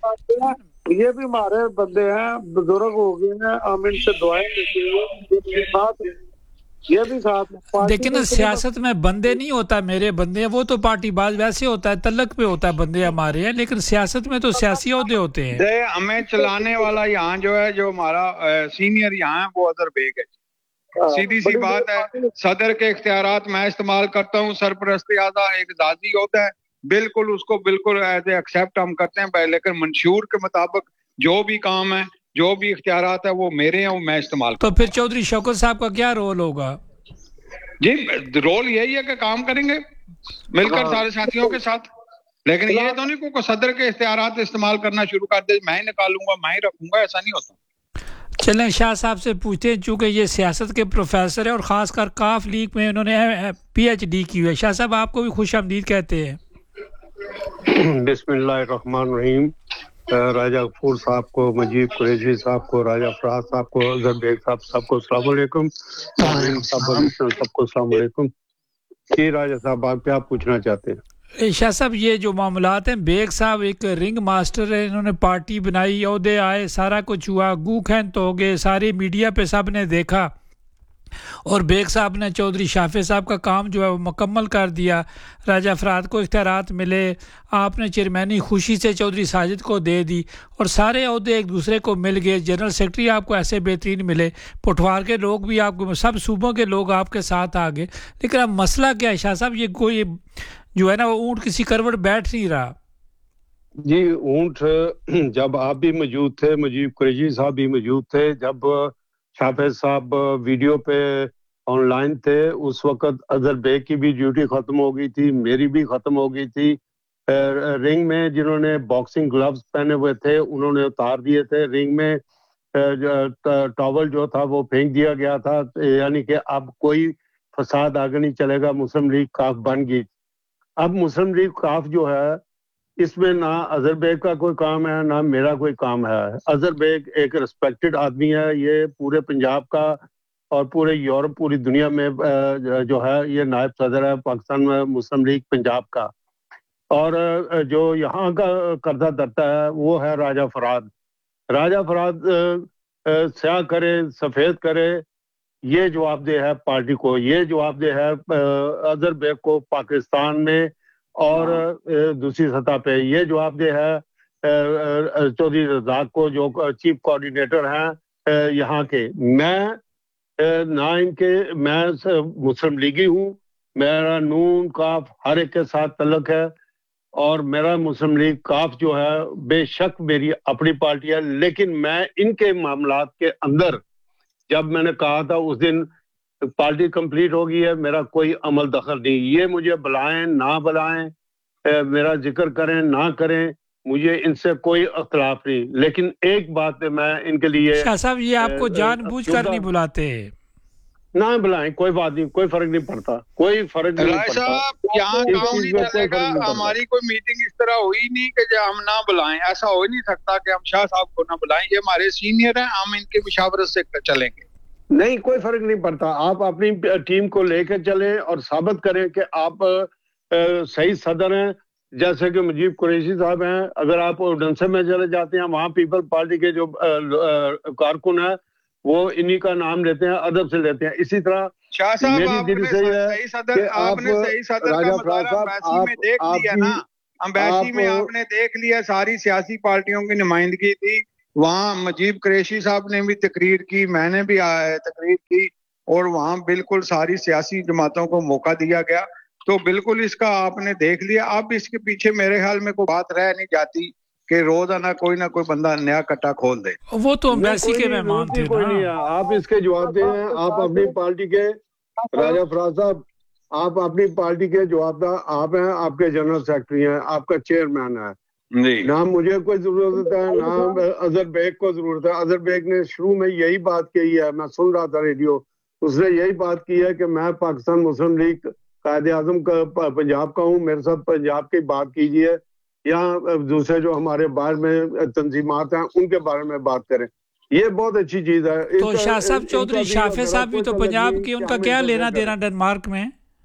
یہ بھی ہمارے بندے ہیں بزرگ ہو گئے ہیں ہم ان سے دعائیں لیتے ہیں یہ بھی ساتھ لیکن سیاست میں بندے نہیں ہوتا میرے بندے ہیں وہ تو پارٹی باز ویسے ہوتا ہے تلق پہ ہوتا ہے بندے ہمارے ہیں لیکن سیاست میں تو سیاسی عہدے ہوتے ہیں. ہمیں چلانے والا یہاں جو ہے جو ہمارا سینئر یہاں ہے وہ اظہر بیگ ہے سیدھی سی بات ہے صدر کے اختیارات میں استعمال کرتا ہوں سرپرست اعلیٰ ایک ذاتی ہوتا ہے بالکل اس کو بالکل ایز اے ایکسیپٹ ہم کرتے ہیں لیکن منشور کے مطابق جو بھی کام ہے جو بھی اختیارات ہے وہ میرے ہیں وہ میں استعمال تو پھر چودھری شوکت صاحب کا کیا رول ہوگا؟ جی رول یہی ہے کہ کام کریں گے مل کر سارے ساتھیوں کے ساتھ لیکن یہ تو نہیں کہ صدر کے اختیارات استعمال کرنا شروع کر دے میں نکالوں گا میں رکھوں گا ایسا نہیں ہوتا. چلیں شاہ صاحب سے پوچھتے ہیں چونکہ یہ سیاست کے پروفیسر ہیں اور خاص کر کاف لیگ میں انہوں نے پی ایچ ڈی کی ہوئی ہے. شاہ صاحب آپ کو بھی خوش آمدید کہتے ہیں. بسم اللہ الرحمن الرحیم. راجہ غفور صاحب کو مجید قریشی صاحب کو راجہ فرہاد صاحب کو اظہر بیگ صاحب سب کو السلام علیکم سب کو السلام علیکم. جی راجہ صاحب آپ کیا پوچھنا چاہتے ہیں؟ شاہ صاحب یہ جو معاملات ہیں بیگ صاحب ایک رنگ ماسٹر ہے انہوں نے پارٹی بنائی عہدے آئے سارا کچھ ہوا گو کھین تو ہو گئے ساری میڈیا پہ سب نے دیکھا اور بیگ صاحب نے چودھری شافع صاحب کا کام جو ہے وہ مکمل کر دیا. راجہ فرہاد کو اختیارات ملے آپ نے چیئرمینی خوشی سے چودھری ساجد کو دے دی اور سارے عہدے ایک دوسرے کو مل گئے. جنرل سیکرٹری آپ کو ایسے بہترین ملے پٹوار کے لوگ بھی آپ کو سب صوبوں کے لوگ آپ کے ساتھ آ گئے. لیکن اب مسئلہ کیا ہے شاہ صاحب یہ کوئی جو ہے نا وہ اونٹ کسی کروٹ بیٹھ نہیں رہا. جی اونٹ جب آپ بھی موجود تھے مجید قریشی صاحب بھی موجود تھے جب شافع صاحب ویڈیو پہ آن لائن تھے اس وقت اظہر بیگ کی بھی ڈیوٹی ختم ہو گئی تھی میری بھی ختم ہو گئی تھی. رنگ میں جنہوں نے باکسنگ گلوز پہنے ہوئے تھے انہوں نے اتار دیے تھے. رنگ میں ٹاول جو تھا وہ پھینک دیا گیا تھا یعنی کہ اب کوئی فساد آگے نہیں چلے گا. مسلم لیگ کاف بن گئی. اب مسلم لیگ کاف جو ہے اس میں نہ اظہر بیگ کا کوئی کام ہے نہ میرا کوئی کام ہے. اظہر بیگ ایک رسپیکٹڈ آدمی ہے یہ پورے پنجاب کا اور پورے یورپ پوری دنیا میں جو ہے یہ نائب صدر ہے پاکستان میں مسلم لیگ پنجاب کا. اور جو یہاں کا کردہ درتا ہے وہ ہے راجہ فرہاد. راجہ فرہاد سیاہ کرے سفید کرے یہ جواب دہ ہے پارٹی کو یہ جواب دہ ہے اظہر بیگ کو پاکستان میں اور دوسری سطح پہ یہ جواب دہ ہے چودھری رزاق کو جو چیف کوآرڈینیٹر ہیں یہاں کے. میں نہ ان کے میں مسلم لیگی ہوں میرا نون کاف ہر ایک کے ساتھ تعلق ہے اور میرا مسلم لیگ کاف جو ہے بے شک میری اپنی پارٹی ہے لیکن میں ان کے معاملات کے اندر جب میں نے کہا تھا اس دن پارٹی کمپلیٹ ہو گئی ہے میرا کوئی عمل دخل نہیں. یہ مجھے بلائیں نہ بلائیں میرا ذکر کریں نہ کریں مجھے ان سے کوئی اختلاف نہیں. لیکن ایک بات میں ان کے لیے شاہ صاحب یہ آپ کو جان بوجھ کر نہیں بلاتے نہ بلائیں کوئی بات نہیں کوئی فرق نہیں پڑتا کوئی فرق نہیں پڑتا. یہاں کام نہیں چلے گا ہماری کوئی میٹنگ اس طرح ہوئی نہیں کہ ہم نہ بلائیں ایسا ہو ہی نہیں سکتا کہ ہم شاہ صاحب کو نہ بلائیں. یہ ہمارے سینئر ہیں ہم ان کی مشاورت سے چلیں گے. نہیں کوئی فرق نہیں پڑتا. آپ اپنی ٹیم کو لے کے چلیں اور ثابت کریں کہ آپ صحیح صدر ہیں جیسے کہ مجید قریشی صاحب ہیں. اگر آپ ڈنسے میں چلے جاتے ہیں وہاں پیپل پارٹی کے جو کارکن ہیں وہ انہی کا نام لیتے ہیں ادب سے لیتے ہیں. اسی طرح شاہ صاحب میری دل سے یہ ہے کہ آپ راجہ فرہاد صاحب امبیسی میں آپ نے دیکھ لیا ساری سیاسی پارٹیوں کی نمائندگی تھی وہاں. مجیب قریشی صاحب نے بھی تقریر کی, میں نے بھی تقریر کی, اور وہاں بالکل ساری سیاسی جماعتوں کو موقع دیا گیا. تو بالکل اس کا آپ نے دیکھ لیا. اب اس کے پیچھے میرے خیال میں کوئی بات رہ نہیں جاتی کہ روزانہ کوئی نہ کوئی بندہ نیا کٹا کھول دے. وہ تو امبیسی کے مہمان تھے نا. آپ اس کے جواب دیں. آپ اپنی پارٹی کے راجہ فراز صاحب, آپ اپنی پارٹی کے جوابدار آپ ہیں, آپ کے جنرل سیکرٹری ہیں, آپ کا چیئرمین ہے. نہ مجھے کوئی ضرورت ہے نہ اظہر بیگ کو ضرورت ہے. اظہر بیگ نے شروع میں یہی بات کہی ہے, میں سن رہا تھا ریڈیو, اس نے یہی بات کی ہے کہ میں پاکستان مسلم لیگ قائد اعظم کا پنجاب کا ہوں, میرے ساتھ پنجاب کی بات کیجیے, یا دوسرے جو ہمارے باہر میں تنظیمات ہیں ان کے بارے میں بات کریں. یہ بہت اچھی چیز ہے. تو شاہ صاحب چودھری شافع صاحب بھی تو پنجاب کی, ان کا کیا لینا دینا ڈنمارک میں؟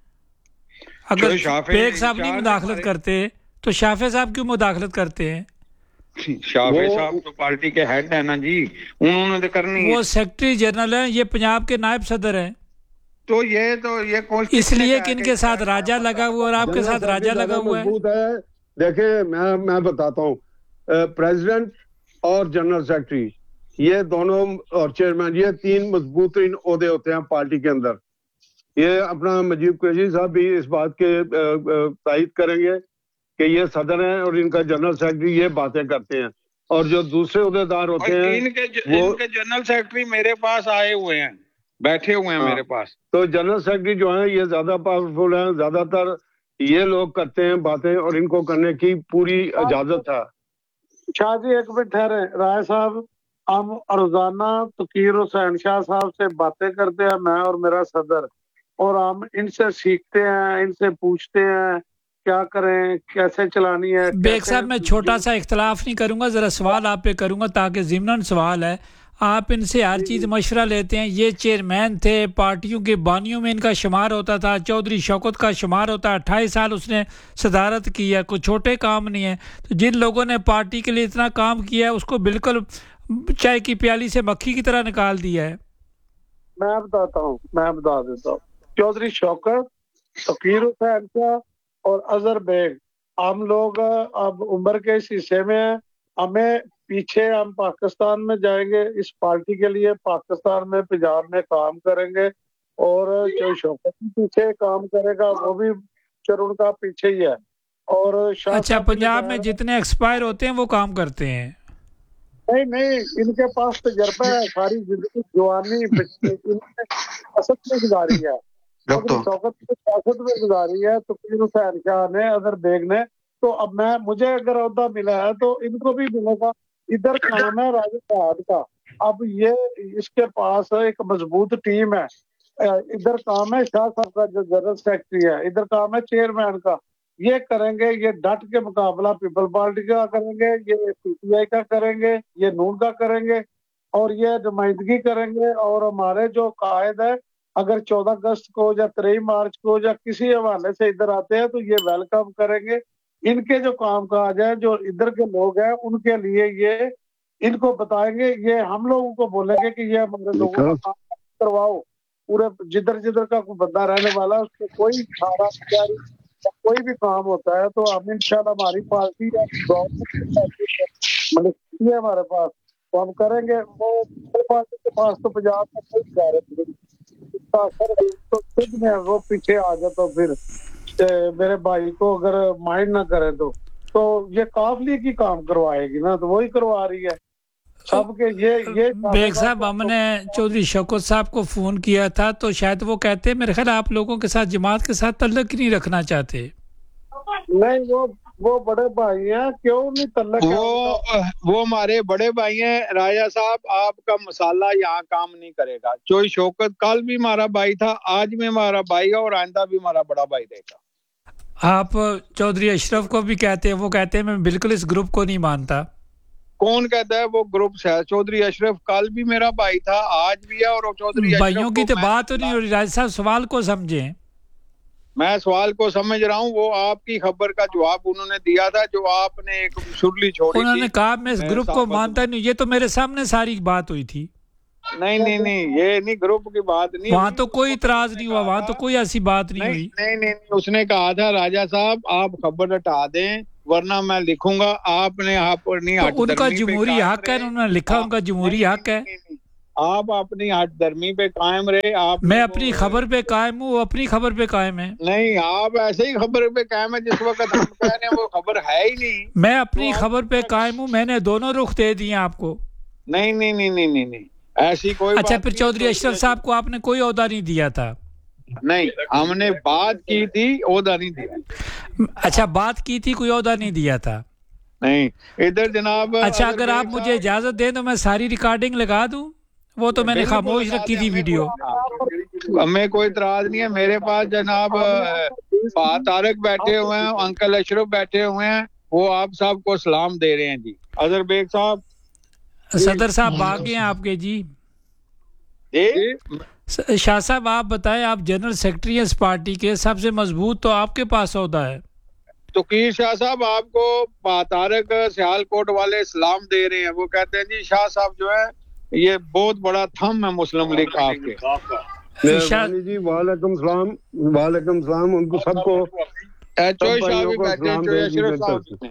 اگر بیگ صاحب نہیں مداخلت کرتے تو شافع صاحب کیوں مداخلت کرتے ہیں؟ شافع صاحب تو پارٹی کے ہیڈ ہے نا جی, انہوں نے تو کرنی ہے. وہ سیکرٹری جنرل ہیں, یہ پنجاب کے نائب صدر ہیں. تو یہ اس لیے کہ ان کے ساتھ راجہ لگا ہوا اور آپ کے ساتھ راجہ لگا ہوا ہے. دیکھیں میں بتاتا ہوں, پریزیڈنٹ اور جنرل سیکرٹری یہ دونوں اور چیئرمین, یہ تین مضبوط ترین عہدے ہوتے ہیں پارٹی کے اندر. یہ اپنا مجیب قریشی صاحب بھی اس بات کے تائید کریں گے کہ یہ صدر ہیں اور ان کا جنرل سیکرٹری یہ باتیں کرتے ہیں, اور جو دوسرے عہدیدار ہوتے ہیں ان کے جنرل سیکرٹری میرے پاس آئے ہوئے ہیں, بیٹھے ہوئے ہیں میرے پاس. تو جنرل سیکرٹری جو ہیں یہ زیادہ پاورفل ہیں, زیادہ تر یہ لوگ کرتے ہیں باتیں اور ان کو کرنے کی پوری اجازت ہے. شاہ جی ایک منٹ ٹھہرے. رائے صاحب, ہم روزانہ تقیر حسین شاہ صاحب سے باتیں کرتے ہیں, میں اور میرا صدر, اور ہم ان سے سیکھتے ہیں, ان سے پوچھتے ہیں کیا کریں, کیسے چلانی ہے. بیگ صاحب میں چھوٹا سا اختلاف نہیں کروں گا, ذرا سوال آپ پہ کروں گا تاکہ ضمناً سوال ہے. آپ ان سے ہر چیز مشورہ لیتے ہیں. یہ چیئرمین تھے, پارٹیوں کے بانیوں میں ان کا شمار ہوتا تھا, چودھری شوکت کا شمار ہوتا ہے, 28 سال اس نے صدارت کی ہے, کوئی چھوٹے کام نہیں ہے. تو جن لوگوں نے پارٹی کے لیے اتنا کام کیا ہے اس کو بالکل چائے کی پیالی سے مکھی کی طرح نکال دیا ہے. میں بتا دیتا ہوں. چودھری شوکت, تقیر حسین شاہ اور اظہر بیگ, ہم لوگ اب عمر کے اس حصے میں ہیں, ہمیں پیچھے ہم پاکستان میں جائیں گے اس پارٹی کے لیے, پاکستان میں پنجاب میں کام کریں گے, اور جو شوکت پیچھے کام کرے گا وہ بھی چرن کا پیچھے ہی ہے. اور اچھا, پنجاب میں جتنے ایکسپائر ہوتے ہیں وہ کام کرتے ہیں؟ نہیں, ان کے پاس تجربہ ہے, ساری زندگی جوانی سیاست میں گزاری ہے, سیاست میں گزاری ہے. تقیر حسین شاہ نے, اظہر بیگ نے. تو اب مجھے اگر عہدہ ملا ہے تو ان کو بھی ملے گا. ادھر کام ہے راجہ فہد کا, اب یہ اس کے پاس ایک مضبوط ٹیم ہے. ادھر کام ہے شاہ صاحب کا جو جنرل سیکرٹری ہے, ادھر کام ہے چیئرمین کا. یہ کریں گے, یہ ڈٹ کے مقابلہ پیپل پارٹی کا کریں گے, یہ پی ٹی آئی کا کریں گے, یہ نون کا کریں گے, اور یہ نمائندگی کریں گے. اور ہمارے جو قائد ہے اگر 14 اگست کو یا 23 مارچ کو یا کسی حوالے سے ادھر آتے ہیں تو یہ ویلکم کریں گے. ان کے جو کام کاج ہے, جو ادھر کے لوگ ہیں ان کے لیے یہ ان کو بتائیں گے. یہ ہم لوگوں کو بولیں گے کہ یہ ہمارے لوگوں کا کام کرواؤ. پورے جدھر کا کوئی بندہ رہنے والا اس کو کوئی کھانا کوئی بھی کام ہوتا ہے تو ہم انشاءاللہ ہماری پارٹی ہے ہمارے پاس تو ہم کریں گے. وہ پارٹی کے پاس تو پنجاب میں کوئی میں وہ پیچھے آ جائے تو پھر میرے بھائی کو اگر مائنڈ نہ کرے تو یہ قافلے کی کام کروائے گی نا, تو وہی کروا رہی ہے سب کے. یہ بیگ صاحب, ہم نے چودھری شوکت صاحب کو فون کیا تھا تو شاید وہ کہتے ہیں میرے خیال آپ لوگوں کے ساتھ جماعت کے ساتھ تعلق نہیں رکھنا چاہتے. نہیں, وہ بڑے بھائی ہیں, کیوں نہیں تعلق, وہ ہمارے بڑے بھائی ہیں. راجہ صاحب آپ کا مسالہ یہاں کام نہیں کرے گا. چودھری شوکت کل بھی ہمارا بھائی تھا, آج بھی ہمارا بھائی ہے, اور آئندہ بھی ہمارا بڑا بھائی رہے گا. آپ چودھری اشرف کو بھی کہتے ہیں, وہ کہتے ہیں میں بالکل اس گروپ کو نہیں مانتا. کون کہتا ہے وہ گروپ سے؟ چودھری اشرف کل بھی میرا بھائی تھا, آج بھی ہے. اور چودھری اشرف بھائیوں کی تو بات نہیں ہو رہی. راج صاحب سوال کو سمجھیں. میں سوال کو سمجھ رہا ہوں. وہ آپ کی خبر کا جواب انہوں نے دیا تھا جو آپ نے ایک سرلی چھوڑی. انہوں نے کہا میں اس گروپ کو مانتا نہیں. یہ تو میرے سامنے ساری بات ہوئی تھی. نہیں, یہ نہیں گروپ کی بات نہیں. وہاں تو کوئی اعتراض نہیں ہوا, وہاں تو کوئی ایسی بات نہیں ہوئی. نہیں, اس نے کہا تھا راجہ صاحب آپ خبر ہٹا دیں, ورنہ میں لکھوں گا آپ نے اپنی تو ان کا جمہوری حق ہے, انہوں نے لکھا ان کا جمہوری حق ہے. آپ اپنی ہٹ درمی پہ قائم رہے. آپ میں اپنی خبر پہ قائم ہوں, وہ اپنی خبر پہ قائم ہے. نہیں, آپ ایسے ہی خبر پہ قائم ہے جس وقت ہم کہہ رہے ہیں وہ خبر ہے ہی نہیں. میں اپنی خبر پہ قائم ہوں, میں نے دونوں رخ دے دیے آپ کو. نہیں نہیں نہیں نہیں نہیں نہیں, ایسی کوئی اچھا, بات پھر چودھری اشرف صاحب کو آپ نے کوئی عہدہ نہیں دیا تھا؟ نہیں, ہم نے بات کی تھی, عہدہ نہیں دیا. اچھا, بات کی تھی, کوئی عہدہ نہیں دیا تھا. نہیں ادھر جناب. اچھا, اگر آپ مجھے اجازت دیں تو میں ساری ریکارڈنگ لگا دوں. وہ تو میں نے خاموش رکھی تھی ویڈیو. ہمیں کوئی اعتراض نہیں ہے. میرے پاس جناب طارق بیٹھے ہوئے ہیں, انکل اشرف بیٹھے ہوئے ہیں, وہ آپ صاحب کو سلام دے رہے ہیں. جی اظہر بیگ صاحب. صدر صاحب آگے ہیں آپ کے. جی شاہ صاحب آپ بتائیں, آپ جنرل سیکرٹری ہیں اس پارٹی کے, سب سے مضبوط تو آپ کے پاس عہدہ ہے. توقیر شاہ صاحب آپ کو طارق سیالکوٹ والے سلام دے رہے ہیں. وہ کہتے ہیں جی شاہ صاحب جو ہے یہ بہت بڑا تھم ہے مسلم لیگ آپ کے. جی وعلیکم السلام. وعلیکم السلام. ان کو سب کو شاہ بھی بیٹھے ہیں, اشرف صاحب.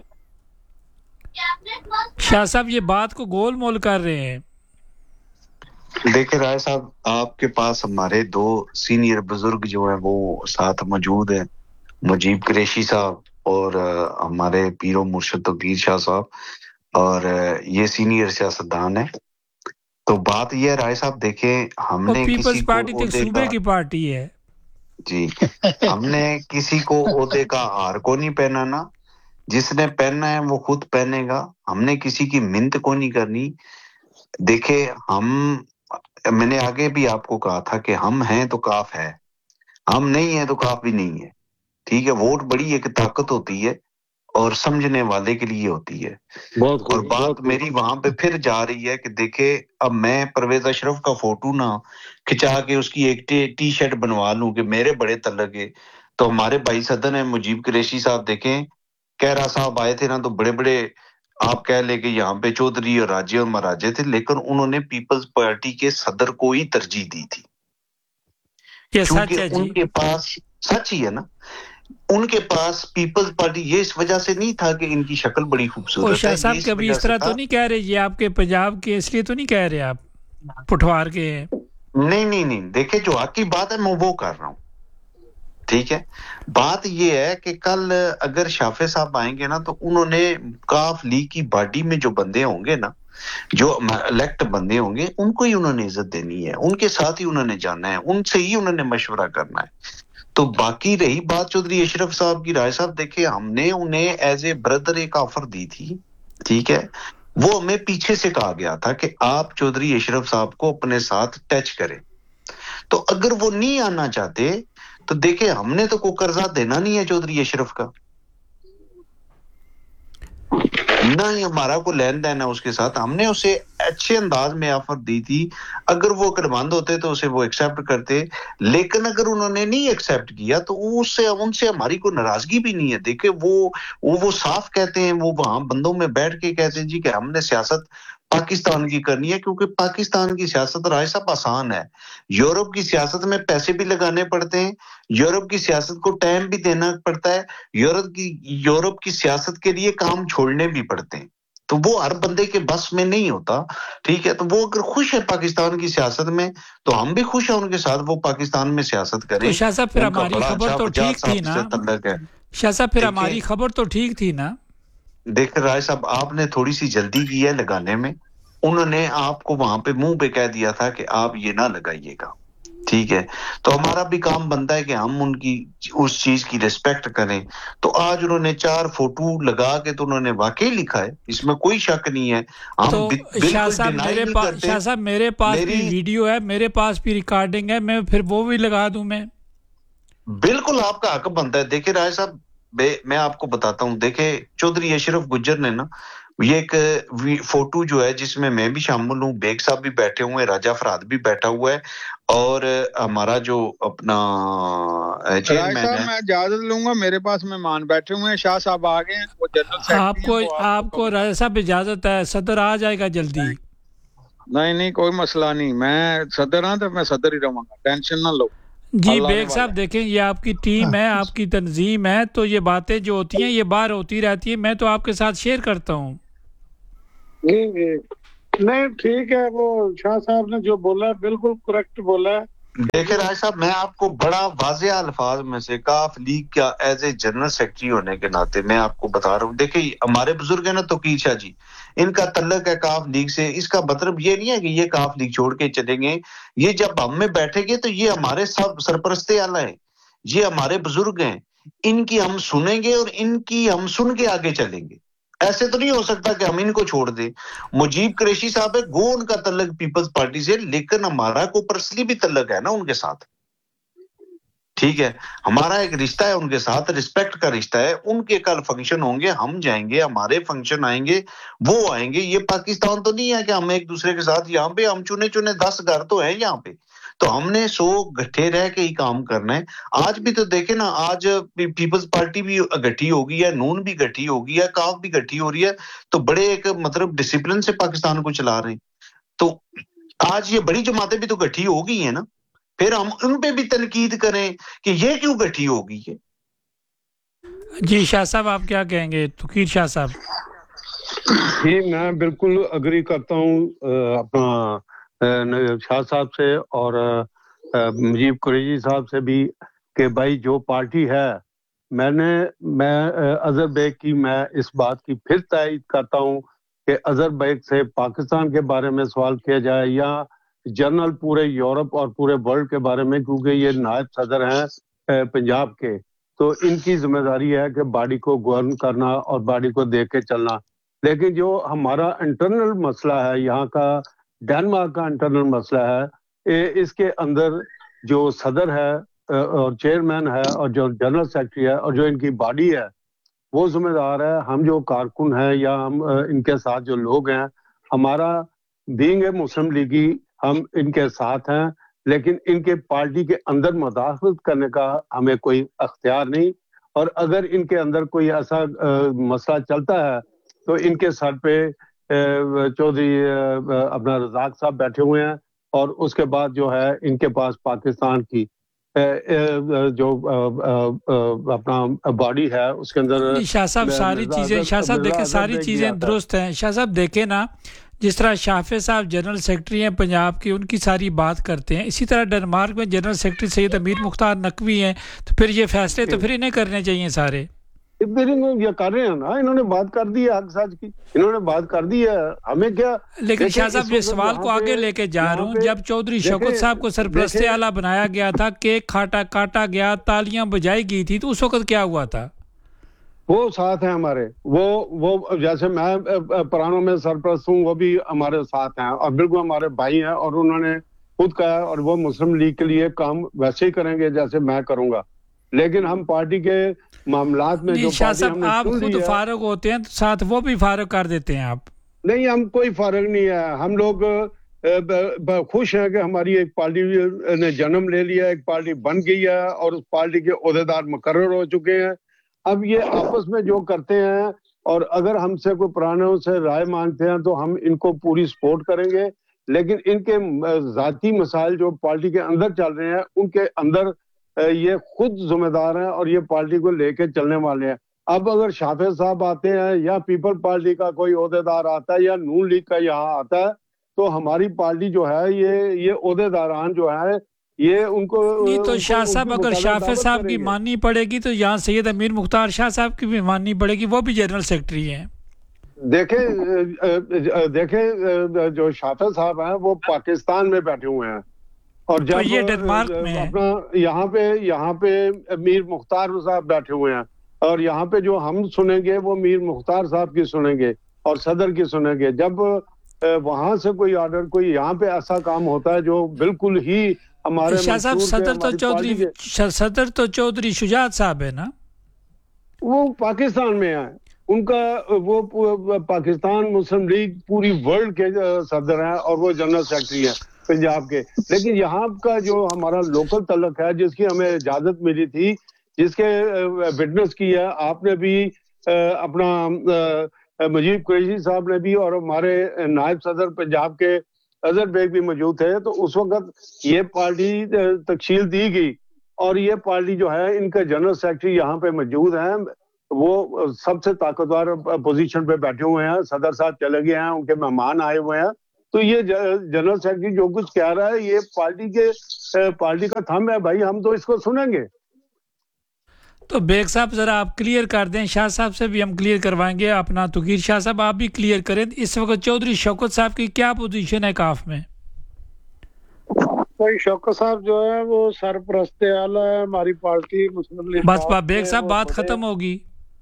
شاہ صاحب یہ بات کو گول مول کر رہے ہیں. دیکھیں رائے صاحب, آپ کے پاس ہمارے دو سینئر بزرگ جو ہیں وہ ساتھ موجود ہیں, مجیب قریشی صاحب اور ہمارے پیر و مرشد توقیر شاہ صاحب, اور یہ سینئر سیاستدان ہیں. تو بات یہ ہے رائے صاحب, دیکھیں ہم نے پیپلز پارٹی تو صوبے کی پارٹی ہے. جی, ہم نے کسی کو عہدے کا ہار کو نہیں پہنانا. جس نے پہننا ہے وہ خود پہنے گا. ہم نے کسی کی منت کو نہیں کرنی. دیکھیں میں نے آگے بھی آپ کو کہا تھا کہ ہم ہیں تو کاف ہے, ہم نہیں ہیں تو کاف بھی نہیں ہے. ٹھیک ہے, ووٹ بڑی ایک طاقت ہوتی ہے اور سمجھنے والے کے لیے ہوتی ہے. اور بات میری وہاں پہ پھر جا رہی ہے کہ دیکھے اب میں پرویز اشرف کا فوٹو نہ کھچا کے اس کی ایک ٹی شرٹ بنوا لوں کہ میرے بڑے تعلق ہے. تو ہمارے بھائی صدر ہیں مجیب قریشی صاحب, دیکھیں کہرا صاحب آئے تھے نا, تو بڑے بڑے آپ کہہ لے کہ یہاں پہ چودھری اور راجے اور مہاراجے تھے, لیکن انہوں نے پیپلز پارٹی کے صدر کو ہی ترجیح دی تھی. کیونکہ ان کے پاس سچ ہی ہے نا, ان کے پاس پیپلز پارٹی یہ اس وجہ سے نہیں تھا کہ ان کی شکل بڑی خوبصورت ہے. شاہ صاحب کبھی اس طرح تو نہیں کہہ رہے یہ آپ کے پنجاب کے اس لیے تو نہیں کہہ رہے آپ پٹھوار کے؟ نہیں نہیں نہیں, دیکھیں جو حق کی بات ہے میں وہ کر رہا ہوں. ٹھیک ہے, بات یہ ہے کہ کل اگر شافع صاحب آئیں گے نا تو انہوں نے کاف لیگ کی باڈی میں جو بندے ہوں گے نا, جو الیکٹ بندے ہوں گے, ان کو ہی انہوں نے عزت دینی ہے, ان کے ساتھ ہی انہوں نے جانا ہے, ان سے ہی انہوں نے مشورہ کرنا ہے. تو باقی رہی بات چودھری اشرف صاحب کی, رائے صاحب دیکھیں ہم نے انہیں ایز اے بردر ایک آفر دی تھی. ٹھیک ہے, وہ ہمیں پیچھے سے کہا گیا تھا کہ آپ چودھری اشرف صاحب کو اپنے ساتھ ٹچ کریں. تو اگر وہ نہیں آنا چاہتے تو دیکھیں ہم نے تو کوئی قرضہ دینا نہیں ہے چودھری اشرف کا, نہ ہی ہمارا کوئی لین دین ہے اس کے ساتھ. ہم نے اسے اچھے انداز میں آفر دی تھی, اگر وہ کرمند ہوتے تو اسے وہ ایکسیپٹ کرتے, لیکن اگر انہوں نے نہیں ایکسیپٹ کیا تو ان سے ہماری کوئی ناراضگی بھی نہیں ہے. دیکھیں وہ صاف کہتے ہیں, وہ وہاں بندوں میں بیٹھ کے کہتے ہیں جی کہ ہم نے سیاست پاکستان کی کرنی ہے, کیونکہ پاکستان کی سیاست رائے صاحب آسان ہے. یورپ کی سیاست میں پیسے بھی لگانے پڑتے ہیں, یورپ کی سیاست کو ٹائم بھی دینا پڑتا ہے, یورپ کی سیاست کے لیے کام چھوڑنے بھی پڑتے ہیں. تو وہ ہر بندے کے بس میں نہیں ہوتا. ٹھیک ہے, تو وہ اگر خوش ہے پاکستان کی سیاست میں تو ہم بھی خوش ہیں ان کے ساتھ, وہ پاکستان میں سیاست کریں. تو شاہ صاحب پھر ہماری خبر تو ٹھیک تھی نا, شاہ صاحب پھر ہماری خبر تو ٹھیک تھی نا. دیکھ رائے صاحب آپ نے تھوڑی سی جلدی کی ہے لگانے میں, انہوں نے آپ کو وہاں پہ منہ پہ کہہ دیا تھا کہ آپ یہ نہ لگائیے گا. ٹھیک ہے, تو ہمارا بھی کام بنتا ہے کہ ہم ان کی اس چیز کی ریسپیکٹ کریں. تو آج انہوں نے 4 فوٹو لگا کے تو انہوں نے واقعی لکھا ہے, اس میں کوئی شک نہیں ہے. تو شاہ صاحب میرے پاس بھی ویڈیو ہے, میرے پاس بھی ریکارڈنگ ہے, میں پھر وہ بھی لگا دوں. میں بالکل آپ کا حق بنتا ہے. دیکھیں رائے صاحب میں آپ کو بتاتا ہوں, دیکھیں چودھری اشرف گجر نے نا یہ ایک فوٹو جو ہے جس میں بھی شامل ہوں, بیگ صاحب بھی بیٹھے ہوئے ہیں, راجہ فراد بھی بیٹھا ہوا ہے, اور ہمارا جو اپنا چیئرمین ہے. میں اجازت لوں گا, میرے پاس مہمان بیٹھے ہوئے ہیں, شاہ صاحب آ گئے ہیں, وہ جنرل سیکرٹری ہیں. آپ کو راجہ صاحب اجازت ہے, صدر آ جائے گا جلدی. نہیں کوئی مسئلہ نہیں, میں صدر ہوں تو میں صدر ہی رہوں گا, ٹینشن نہ لو. جی بیگ صاحب دیکھیں یہ آپ کی ٹیم ہے, آپ کی تنظیم ہے, تو یہ باتیں جو ہوتی ہیں یہ باہر ہوتی رہتی ہیں, میں تو آپ کے ساتھ شیئر کرتا ہوں. جی جی نہیں ٹھیک ہے, وہ شاہ صاحب نے جو بولا ہے بالکل کریکٹ بولا ہے. دیکھیں راج صاحب, میں آپ کو بڑا واضح الفاظ میں سے کاف لیگ کا ایز اے جنرل سیکرٹری ہونے کے ناطے میں آپ کو بتا رہا ہوں. دیکھیں ہمارے بزرگ ہیں نا توقیر شاہ جی, ان کا تعلق ہے کاف لیگ سے. اس کا مطلب یہ نہیں ہے کہ یہ کاف لیگ چھوڑ کے چلیں گے. یہ جب ہم میں بیٹھیں گے تو یہ ہمارے سب سرپرستے اعلیٰ ہیں, یہ ہمارے بزرگ ہیں, ان کی ہم سنیں گے اور ان کی ہم سن کے آگے چلیں گے. ایسے تو نہیں ہو سکتا کہ ہم ان کو چھوڑ دیں. مجیب قریشی صاحب ہے, گو ان کا تعلق پیپلز پارٹی سے, لیکن ہمارا کو پرسنلی بھی تعلق ہے نا ان کے ساتھ. ٹھیک ہے, ہمارا ایک رشتہ ہے ان کے ساتھ, رسپیکٹ کا رشتہ ہے. ان کے کل فنکشن ہوں گے, ہم جائیں گے, ہمارے فنکشن آئیں گے, وہ آئیں گے. یہ پاکستان تو نہیں ہے کہ ہم ایک دوسرے کے ساتھ یہاں پہ ہم چنے 10 گھر تو ہیں یہاں پہ, تو ہم نے 100 گٹھے رہ کے ہی کام کرنا ہے. آج بھی تو دیکھیں نا, آج پیپلز پارٹی بھی گٹھی ہو گئی ہے, نون بھی گٹھی ہو گئی ہے, کاف بھی گٹھی ہو رہی ہے, تو بڑے ایک مطلب ڈسپلن سے پاکستان کو چلا رہے ہیں. تو آج یہ بڑی جماعتیں بھی تو گٹھی ہو گئی ہیں نا, پھر ہم ان پہ بھی تنقید کریں کہ یہ کیوں گٹھی ہو گئی ہے. جی شاہ صاحب آپ کیا کہیں گے, توقیر شاہ صاحب؟ جی میں بالکل اگری کرتا ہوں اپنا شاہ صاحب سے اور مجیب قریشی صاحب سے بھی, کہ بھائی جو پارٹی ہے, میں اظہر بیگ کی میں اس بات کی پھر تائید کرتا ہوں کہ اظہر بیگ سے پاکستان کے بارے میں سوال کیا جائے یا جنرل پورے یورپ اور پورے ورلڈ کے بارے میں, کیونکہ یہ نائب صدر ہیں پنجاب کے, تو ان کی ذمہ داری ہے کہ باڈی کو گورن کرنا اور باڈی کو دیکھ کے چلنا. لیکن جو ہمارا انٹرنل مسئلہ ہے یہاں کا, ڈینمارک کا انٹرنل مسئلہ ہے, اس کے اندر جو صدر ہے اور چیئرمین ہے اور جو جنرل سیکرٹری ہے اور جو ان کی باڈی ہے وہ ذمہ دار ہے. ہم جو کارکن ہیں یا ہم ان کے ساتھ جو لوگ ہیں, ہمارا بینگ اے مسلم لیگی ہم ان کے ساتھ ہیں, لیکن ان کے پارٹی کے اندر مداخلت کرنے کا ہمیں کوئی اختیار نہیں. اور اگر ان کے اندر کوئی ایسا مسئلہ چلتا ہے تو ان کے سر پہ چودھری اپنا رزاق صاحب بیٹھے ہوئے ہیں, اور اس کے بعد جو ہے ان کے پاس پاکستان کی جو اپنا باڈی ہے اس کے اندر شاہ صاحب ساری چیزیں, شاہ صاحب دیکھیں ساری چیزیں درست ہیں. شاہ صاحب دیکھیں نا, جس طرح شافع صاحب جنرل سیکرٹری ہیں پنجاب کی, ان کی ساری بات کرتے ہیں, اسی طرح ڈنمارک میں جنرل سیکرٹری سید امیر مختار نقوی ہیں, تو پھر یہ فیصلے تو پھر انہیں کرنے چاہیے سارے. یہ کر رہے ہیں نا, انہوں نے بات کر دی ہے حق سچ کی, انہوں نے بات کر دی ہے, ہمیں کیا. لیکن شاہ صاحب یہ سوال کو آگے لے کے جا رہا ہوں, جب چودھری شوکت صاحب کو سرپرست اعلیٰ بنایا گیا تھا, کیک کاٹا گیا, تالیاں بجائی گئی تھی, تو اس وقت کیا ہوا تھا؟ وہ ساتھ ہیں ہمارے, وہ جیسے میں پرانوں میں سرپرست ہوں, وہ بھی ہمارے ساتھ ہیں اور بالکل ہمارے بھائی ہیں, اور انہوں نے خود کہا اور وہ مسلم لیگ کے لیے کام ویسے ہی کریں گے جیسے میں کروں گا. لیکن ہم پارٹی کے معاملات میں جو شاہ صاحب آپ خود فارغ ہوتے ہیں تو ساتھ وہ بھی فارغ کر دیتے ہیں آپ؟ نہیں, ہم کوئی فارغ نہیں ہے. ہم لوگ خوش ہیں کہ ہماری ایک پارٹی نے جنم لے لیا, ایک پارٹی بن گئی ہے اور اس پارٹی کے عہدیدار مقرر ہو چکے ہیں. اب یہ آپس میں جو کرتے ہیں, اور اگر ہم سے کوئی پرانوں سے رائے مانگتے ہیں تو ہم ان کو پوری سپورٹ کریں گے, لیکن ان کے ذاتی مسائل جو پارٹی کے اندر چل رہے ہیں ان کے اندر یہ خود ذمہ دار ہیں اور یہ پارٹی کو لے کے چلنے والے ہیں. اب اگر شافع صاحب آتے ہیں یا پیپل پارٹی کا کوئی عہدیدار آتا ہے یا نون لیگ کا یہاں آتا ہے, تو ہماری پارٹی جو ہے یہ عہدیداران جو ہے یہ ان کو نہیں, تو شاہ صاحب اگر شافع صاحب کی ماننی پڑے گی تو یہاں سید امیر مختار شاہ صاحب کی بھی ماننی پڑے گی, وہ بھی جنرل سیکرٹری ہیں. دیکھیں جو شافع صاحب ہیں وہ پاکستان میں بیٹھے ہوئے ہیں, اور جب یہ ڈنمارک میں اپنا یہاں پہ میر مختار صاحب بیٹھے ہوئے ہیں, اور یہاں پہ جو ہم سنیں گے وہ میر مختار صاحب کی سنیں گے اور صدر کی سنیں گے. جب وہاں سے کوئی آرڈر, کوئی یہاں پہ ایسا کام ہوتا ہے جو بالکل ہی ہمارے شاہ صاحب صدر تو چودھری شجاعت صاحب ہے نا, وہ پاکستان میں ہیں, ان کا وہ پاکستان مسلم لیگ پوری ورلڈ کے صدر ہیں اور وہ جنرل سیکرٹری ہیں پنجاب کے. لیکن یہاں کا جو ہمارا لوکل تعلق ہے جس کی ہمیں اجازت ملی تھی, جس کے وٹنس کی ہے آپ نے بھی, اپنا مجیب قریشی صاحب نے بھی, اور ہمارے نائب صدر پنجاب کے اظہر بیگ بھی موجود تھے, تو اس وقت یہ پارٹی تشکیل دی گئی اور یہ پارٹی جو ہے ان کے جنرل سیکرٹری یہاں پہ موجود ہیں, وہ سب سے طاقتور پوزیشن پہ بیٹھے ہوئے ہیں, صدر صاحب چلے گئے ہیں, ان کے مہمان آئے ہوئے ہیں. تو یہ جنرل سیکرٹری جو کچھ کہہ رہا ہے یہ پارٹی کا تھم ہے بھائی, ہم تو اس کو سنیں گے. تو بیگ صاحب ذرا آپ کلیئر کر دیں, شاہ صاحب سے بھی ہم کلیئر کروائیں گے اپنا. توقیر شاہ صاحب آپ بھی کلیئر کریں, اس وقت چودھری شوکت صاحب کی کیا پوزیشن ہے کاف میں؟ کوئی شوکت صاحب جو ہے وہ سرپرست اعلیٰ ہے ہماری پارٹی مسلم لیگ. بس بیگ صاحب بات ختم ہوگی.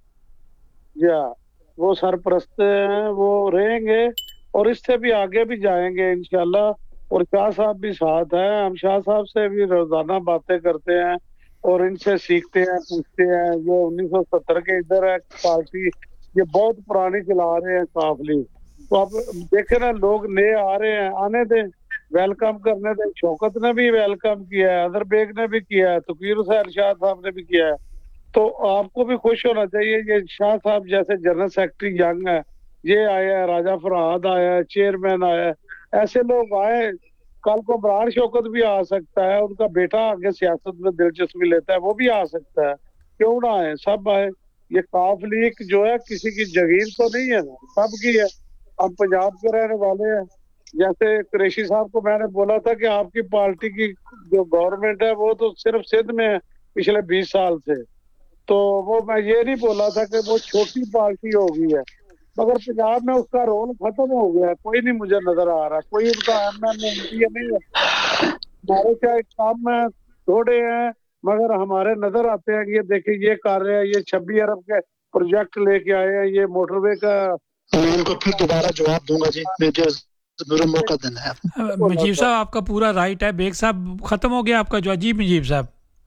جی ہاں, وہ سرپرست ہیں, وہ رہیں گے اور اس سے بھی آگے بھی جائیں گے انشاءاللہ. اور شاہ صاحب بھی ساتھ ہیں, ہم شاہ صاحب سے بھی روزانہ باتیں کرتے ہیں اور ان سے سیکھتے ہیں, پوچھتے ہیں. یہ 1970 کے ادھر ہے پارٹی, یہ بہت پرانی چلا رہے ہیں کاف لیگ. تو اب دیکھیں نا, لوگ نئے آ رہے ہیں, آنے دیں, ویلکم کرنے دیں. شوکت نے بھی ویلکم کیا ہے, اظہر بیگ نے بھی کیا ہے, توقیر حسین شاہ صاحب نے بھی کیا ہے. تو آپ کو بھی خوش ہونا چاہیے. یہ شاہ صاحب جیسے جنرل سیکرٹری ینگ ہے, یہ آیا ہے, راجہ فرہاد آیا ہے, چیئرمین آیا ہے, ایسے لوگ آئے. کل کو برہان شوکت بھی آ سکتا ہے, ان کا بیٹا آگے سیاست میں دلچسپی لیتا ہے, وہ بھی آ سکتا ہے. کیوں نہ آئے, سب آئے. یہ کاف لیگ جو ہے کسی کی جگیر تو نہیں ہے نا, سب کی ہے. ہم پنجاب کے رہنے والے ہیں. جیسے قریشی صاحب کو میں نے بولا تھا کہ آپ کی پارٹی کی جو گورنمنٹ ہے وہ تو صرف سندھ میں ہے پچھلے 20 سال سے, تو وہ میں یہ نہیں بولا تھا کہ وہ چھوٹی پارٹی ہو گئی ہے, مگر پنجاب میں اس کا رول ختم ہو گیا ہے. کوئی نہیں مجھے نظر آ رہا, کوئی ان کا ایم این ایم پی نہیں ہے. ہمارے کیا کام میں تھوڑے ہیں مگر ہمارے نظر آتے ہیں کہ یہ دیکھیں یہ کر رہے ہیں, یہ 26 ارب کے پروجیکٹ لے کے آئے ہیں, یہ موٹر وے کا. میں ان کو پھر دوبارہ جواب دوں گا جی, مجھے ضرور موقع دینا ہے. مجیب صاحب آپ کا پورا رائٹ ہے. بیگ صاحب ختم ہو گیا آپ کا جو عجیب. مجیب صاحب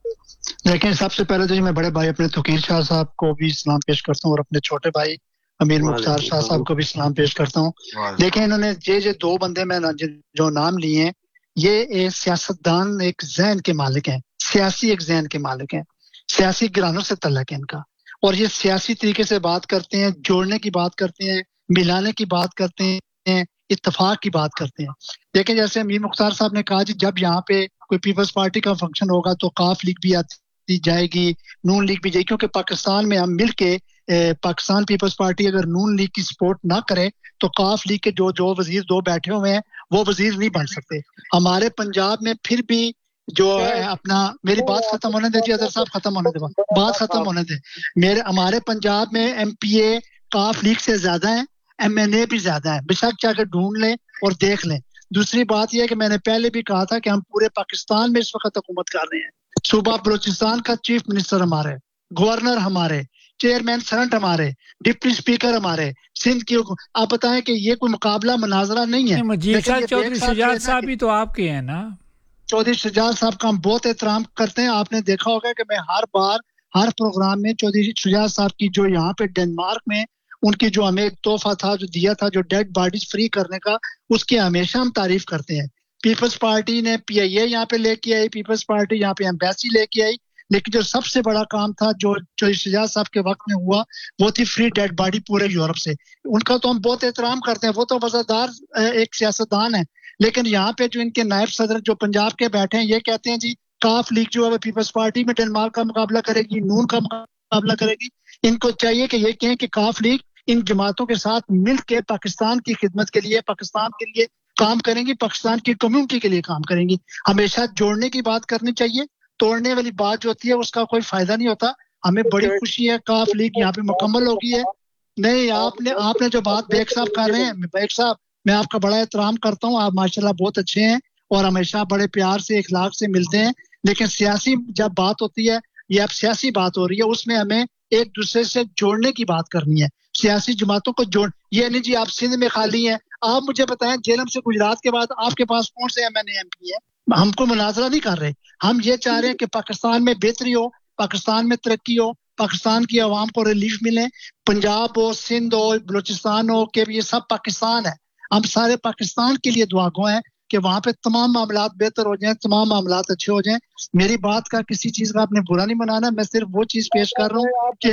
لیکن سب سے پہلے تو میں بڑے بھائی اپنے توقیر شاہ صاحب کو بھی سلام پیش کرتا ہوں اور اپنے چھوٹے بھائی امیر مختار شاہ صاحب کو بھی سلام پیش کرتا ہوں. دیکھیں انہوں نے یہ 2 بندے میں جو نام لیے ہیں, یہ سیاستدان ایک ذہن کے مالک ہیں, سیاسی ایک ذہن کے مالک ہیں, سیاسی گرانوں سے تعلق ہے ان کا, اور یہ سیاسی طریقے سے بات کرتے ہیں, جوڑنے کی بات کرتے ہیں, ملانے کی بات کرتے ہیں, اتفاق کی بات کرتے ہیں. دیکھیں جیسے امیر مختار صاحب نے کہا, جب یہاں پہ کوئی پیپلز پارٹی کا فنکشن ہوگا تو کاف لیگ بھی آتی جائے گی, نون لیگ بھی جائے گی, کیونکہ پاکستان میں ہم مل کے پاکستان پیپلز پارٹی اگر نون لیگ کی سپورٹ نہ کرے تو کاف لیگ کے جو وزیر 2 بیٹھے ہوئے ہیں وہ وزیر نہیں بن سکتے. ہمارے پنجاب میں پھر بھی جو ہے اپنا, میری بات ختم ہونے دے جی اظہر صاحب, ختم ہونے دے, بات ختم ہونے دے. ہمارے پنجاب میں ایم پی اے کاف لیگ سے زیادہ ہیں, ایم این اے بھی زیادہ ہیں, بشک جا کے ڈھونڈ لیں اور دیکھ لیں. دوسری بات یہ ہے کہ میں نے پہلے بھی کہا تھا کہ ہم پورے پاکستان میں اس وقت حکومت کر رہے ہیں. صوبہ بلوچستان کا چیف منسٹر ہمارے, گورنر ہمارے, چیئرمین سینٹ ہمارے, ڈپٹی اسپیکر ہمارے, سندھ کی. آپ بتائیں کہ یہ کوئی مقابلہ مناظرہ نہیں ہے. مجید صاحب چودھری شجاعت صاحب بھی تو آپ کے ہیں نا. چودھری شجاعت صاحب کا ہم بہت احترام کرتے ہیں. آپ نے دیکھا ہوگا کہ میں ہر بار ہر پروگرام میں چودھری شجاعت صاحب کی جو یہاں پہ ڈنمارک میں ان کی جو ہمیں ایک تحفہ تھا جو دیا تھا, جو ڈیڈ باڈیز فری کرنے کا, اس کی ہمیشہ ہم تعریف کرتے ہیں. پیپلز پارٹی نے پی آئی اے یہاں پہ لے کے آئی, پیپلز پارٹی یہاں پہ ایمبیسی لے کے آئی, لیکن جو سب سے بڑا کام تھا جو چودھری شجاعت صاحب کے وقت میں ہوا وہ تھی فری ڈیڈ باڈی پورے یورپ سے. ان کا تو ہم بہت احترام کرتے ہیں, وہ تو وفادار ایک سیاستدان ہے. لیکن یہاں پہ جو ان کے نائب صدر جو پنجاب کے بیٹھے ہیں, یہ کہتے ہیں جی کاف لیگ جو ہے پیپلز پارٹی میں ڈنمارک کا مقابلہ کرے گی, نون کا مقابلہ کرے گی. ان کو چاہیے کہ یہ کہیں کہ کاف لیگ ان جماعتوں کے ساتھ مل کے پاکستان کی خدمت کے لیے, پاکستان کے لیے کام کریں گی, پاکستان کی کمیونٹی کے لیے کام کریں گی. ہمیشہ جوڑنے کی بات کرنی چاہیے, توڑنے والی بات جو ہوتی ہے اس کا کوئی فائدہ نہیں ہوتا. ہمیں بڑی خوشی ہے کاف لیگ یہاں پہ مکمل ہو گئی ہے. نہیں, آپ نے جو بات بیگ صاحب کر رہے ہیں, بیگ صاحب میں آپ کا بڑا احترام کرتا ہوں, آپ ماشاءاللہ بہت اچھے ہیں اور ہمیشہ بڑے پیار سے اخلاق سے ملتے ہیں. لیکن سیاسی جب بات ہوتی ہے, یہ اب سیاسی بات ہو رہی ہے, اس میں ہمیں ایک دوسرے سے جوڑنے کی بات کرنی ہے, سیاسی جماعتوں کو جوڑ. یہ نہیں جی آپ سندھ میں خالی ہیں, آپ مجھے بتائیں جیلم سے گجرات کے بعد آپ کے پاس کون سے M N A M P ہے؟ ہم کو مناظرہ نہیں کر رہے, ہم یہ چاہ رہے ہیں کہ پاکستان میں بہتری ہو, پاکستان میں ترقی ہو, پاکستان کی عوام کو ریلیف ملے. پنجاب ہو, سندھ ہو, بلوچستان ہو, کہ یہ سب پاکستان ہے. ہم سارے پاکستان کے لیے دعا گو ہیں کہ وہاں پہ تمام معاملات بہتر ہو جائیں, تمام معاملات اچھے ہو جائیں. میری بات کا کسی چیز کا آپ نے برا نہیں منانا, میں صرف وہ چیز پیش کر رہا ہوں کہ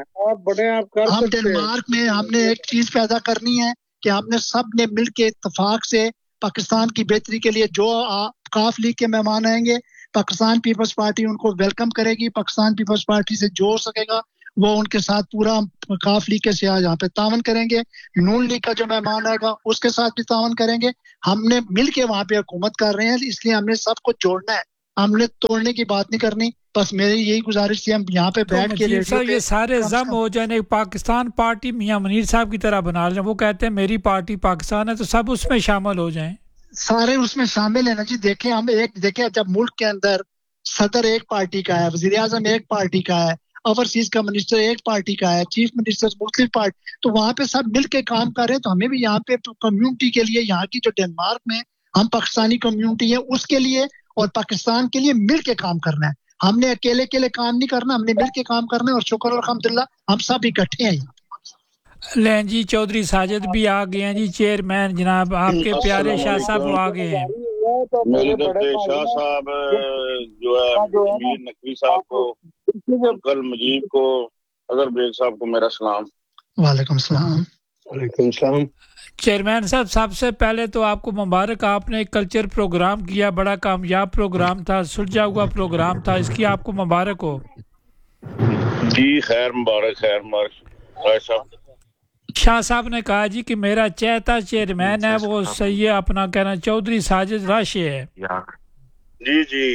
ہم ڈنمارک میں ہم نے ایک چیز پیدا کرنی ہے کہ ہم نے سب نے مل کے اتفاق سے پاکستان کی بہتری کے لیے جو کاف لیگ کے مہمان آئیں گے पाकिस्तान पीपल्स पार्टी उनको वेलकम करेगी, पाकिस्तान पीपल्स पार्टी से जो हो सकेगा वो उनके साथ पूरा काफ लीग के सियाह यहाँ पे तावन करेंगे, नून लीग का जो मेहमान आएगा उसके साथ भी तावन करेंगे। हमने मिल के वहाँ पे हुकूमत कर रहे हैं, इसलिए हमने सबको जोड़ना है, हमने तोड़ने की बात नहीं करनी। बस मेरी यही गुजारिश थी, हम यहाँ पे बैठ के रेडियो पे ये सारे जम हो जाए, पाकिस्तान पार्टी मियां मुनीर साहब की तरह बना लें, वो कहते हैं मेरी पार्टी पाकिस्तान है, तो सब उसमें शामिल हो जाएं, सारे उसमें शामिल है ना जी। देखें हम देखें जब मुल्क के अंदर सदर एक पार्टी का है, वजीर आजम एक पार्टी का है, ओवरसीज का मिनिस्टर एक पार्टी का है, चीफ मिनिस्टर मुख्तलिफ पार्टी, तो वहाँ पे सब मिल के काम कर रहे हैं। तो हमें भी यहाँ पे कम्युनिटी के लिए, यहाँ की जो डेनमार्क में हम पाकिस्तानी कम्युनिटी है उसके लिए और पाकिस्तान के लिए मिल के काम करना है। हमने अकेले काम नहीं करना, हमने मिल के काम करना है और शुक्र अल्हम्दुलिल्लाह हम सब इकट्ठे हैं यहाँ। लें जी चौधरी साजिद भी आ गए हैं जी, चेयरमैन जनाब आपके प्यारे शाह साहब वो आ गए हैं। मेरे दफ्तर शाह साहब जो है मीर नकवी साहब को, अंकल मुजीब को, अदर बेग साहब को मेरा सलाम। वालेकुम सलाम। वालेकुम सलाम। चेयरमैन साहब सबसे पहले तो आपको मुबारक, आपने एक कल्चर प्रोग्राम किया, बड़ा कामयाब प्रोग्राम था, सुलझा हुआ प्रोग्राम था, इसकी आपको मुबारक हो। जी खैर मुबारक साहब। शाह साहब ने कहा जी कि मेरा चहता चेयरमैन है वो सही है, अपना कहना चौधरी साजिद राशि है। जी जी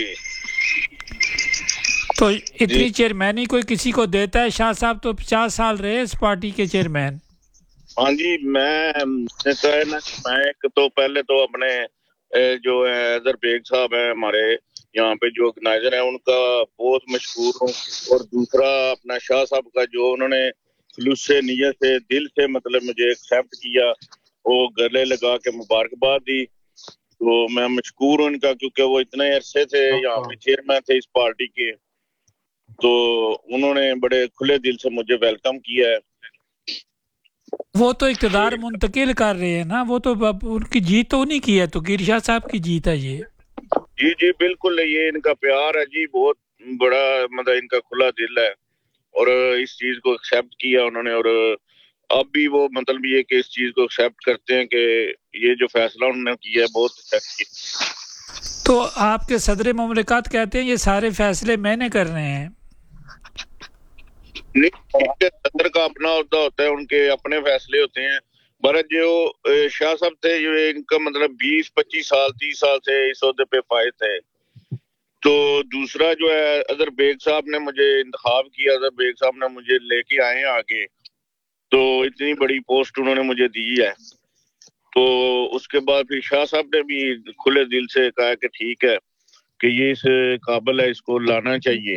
तो इतनी चेयरमैनी कोई किसी को देता है? शाह साहब तो 50 साल रहे इस पार्टी के चेयरमैन। हाँ जी, मैं एक तो पहले तो अपने जो है अदर बेग साहब है हमारे यहाँ पे जो ऑर्गेनाइजर है उनका बहुत मशहूर हूँ, और दूसरा अपना शाह साहब का जो उन्होंने खुलूस से नियत से दिल से मतलब मुझे एक्सेप्ट किया, वो गले लगा के मुबारकबाद दी, तो मैं मशकूर हूँ इनका, क्योंकि वो इतने अरसे से यहाँ पे चेयरमैन थे इस पार्टी के, तो उन्होंने बड़े खुले दिल से मुझे वेलकम किया है। वो तो इक़्तिदार मुंतकिल कर रहे हैं ना, वो तो उनकी जीत तो नहीं की है, तो कीर शाह साहब की जीत है ये। जी जी बिल्कुल, ये इनका प्यार है जी, बहुत बड़ा मतलब इनका खुला दिल है, और इस चीज को एक्सेप्ट किया उन्होंने, और अब भी वो मतलब ये कि इस चीज को एक्सेप्ट करते हैं कि ये जो फैसला उन्होंने किया है बहुत अच्छा किया। तो आपके सदर मुमलिकत कहते हैं ये सारे फैसले मैंने कर रहे हैं? नहीं, सदर का अपना होता है, उनके अपने फैसले होते हैं, पर जो शाह साहब थे जो इनका मतलब 20-25 साल 30 साल से इस ओहदे पे फायद थे। तो दूसरा जो है अदर बेग साहब ने मुझे इंतखाब किया, अदर बेग साहब ने मुझे लेके आए आगे, तो इतनी बड़ी पोस्ट उन्होंने मुझे दी है, तो उसके बाद फिर शाह साहब ने भी खुले दिल से कहा कि ठीक है कि ये इस काबिल है, इसको लाना चाहिए।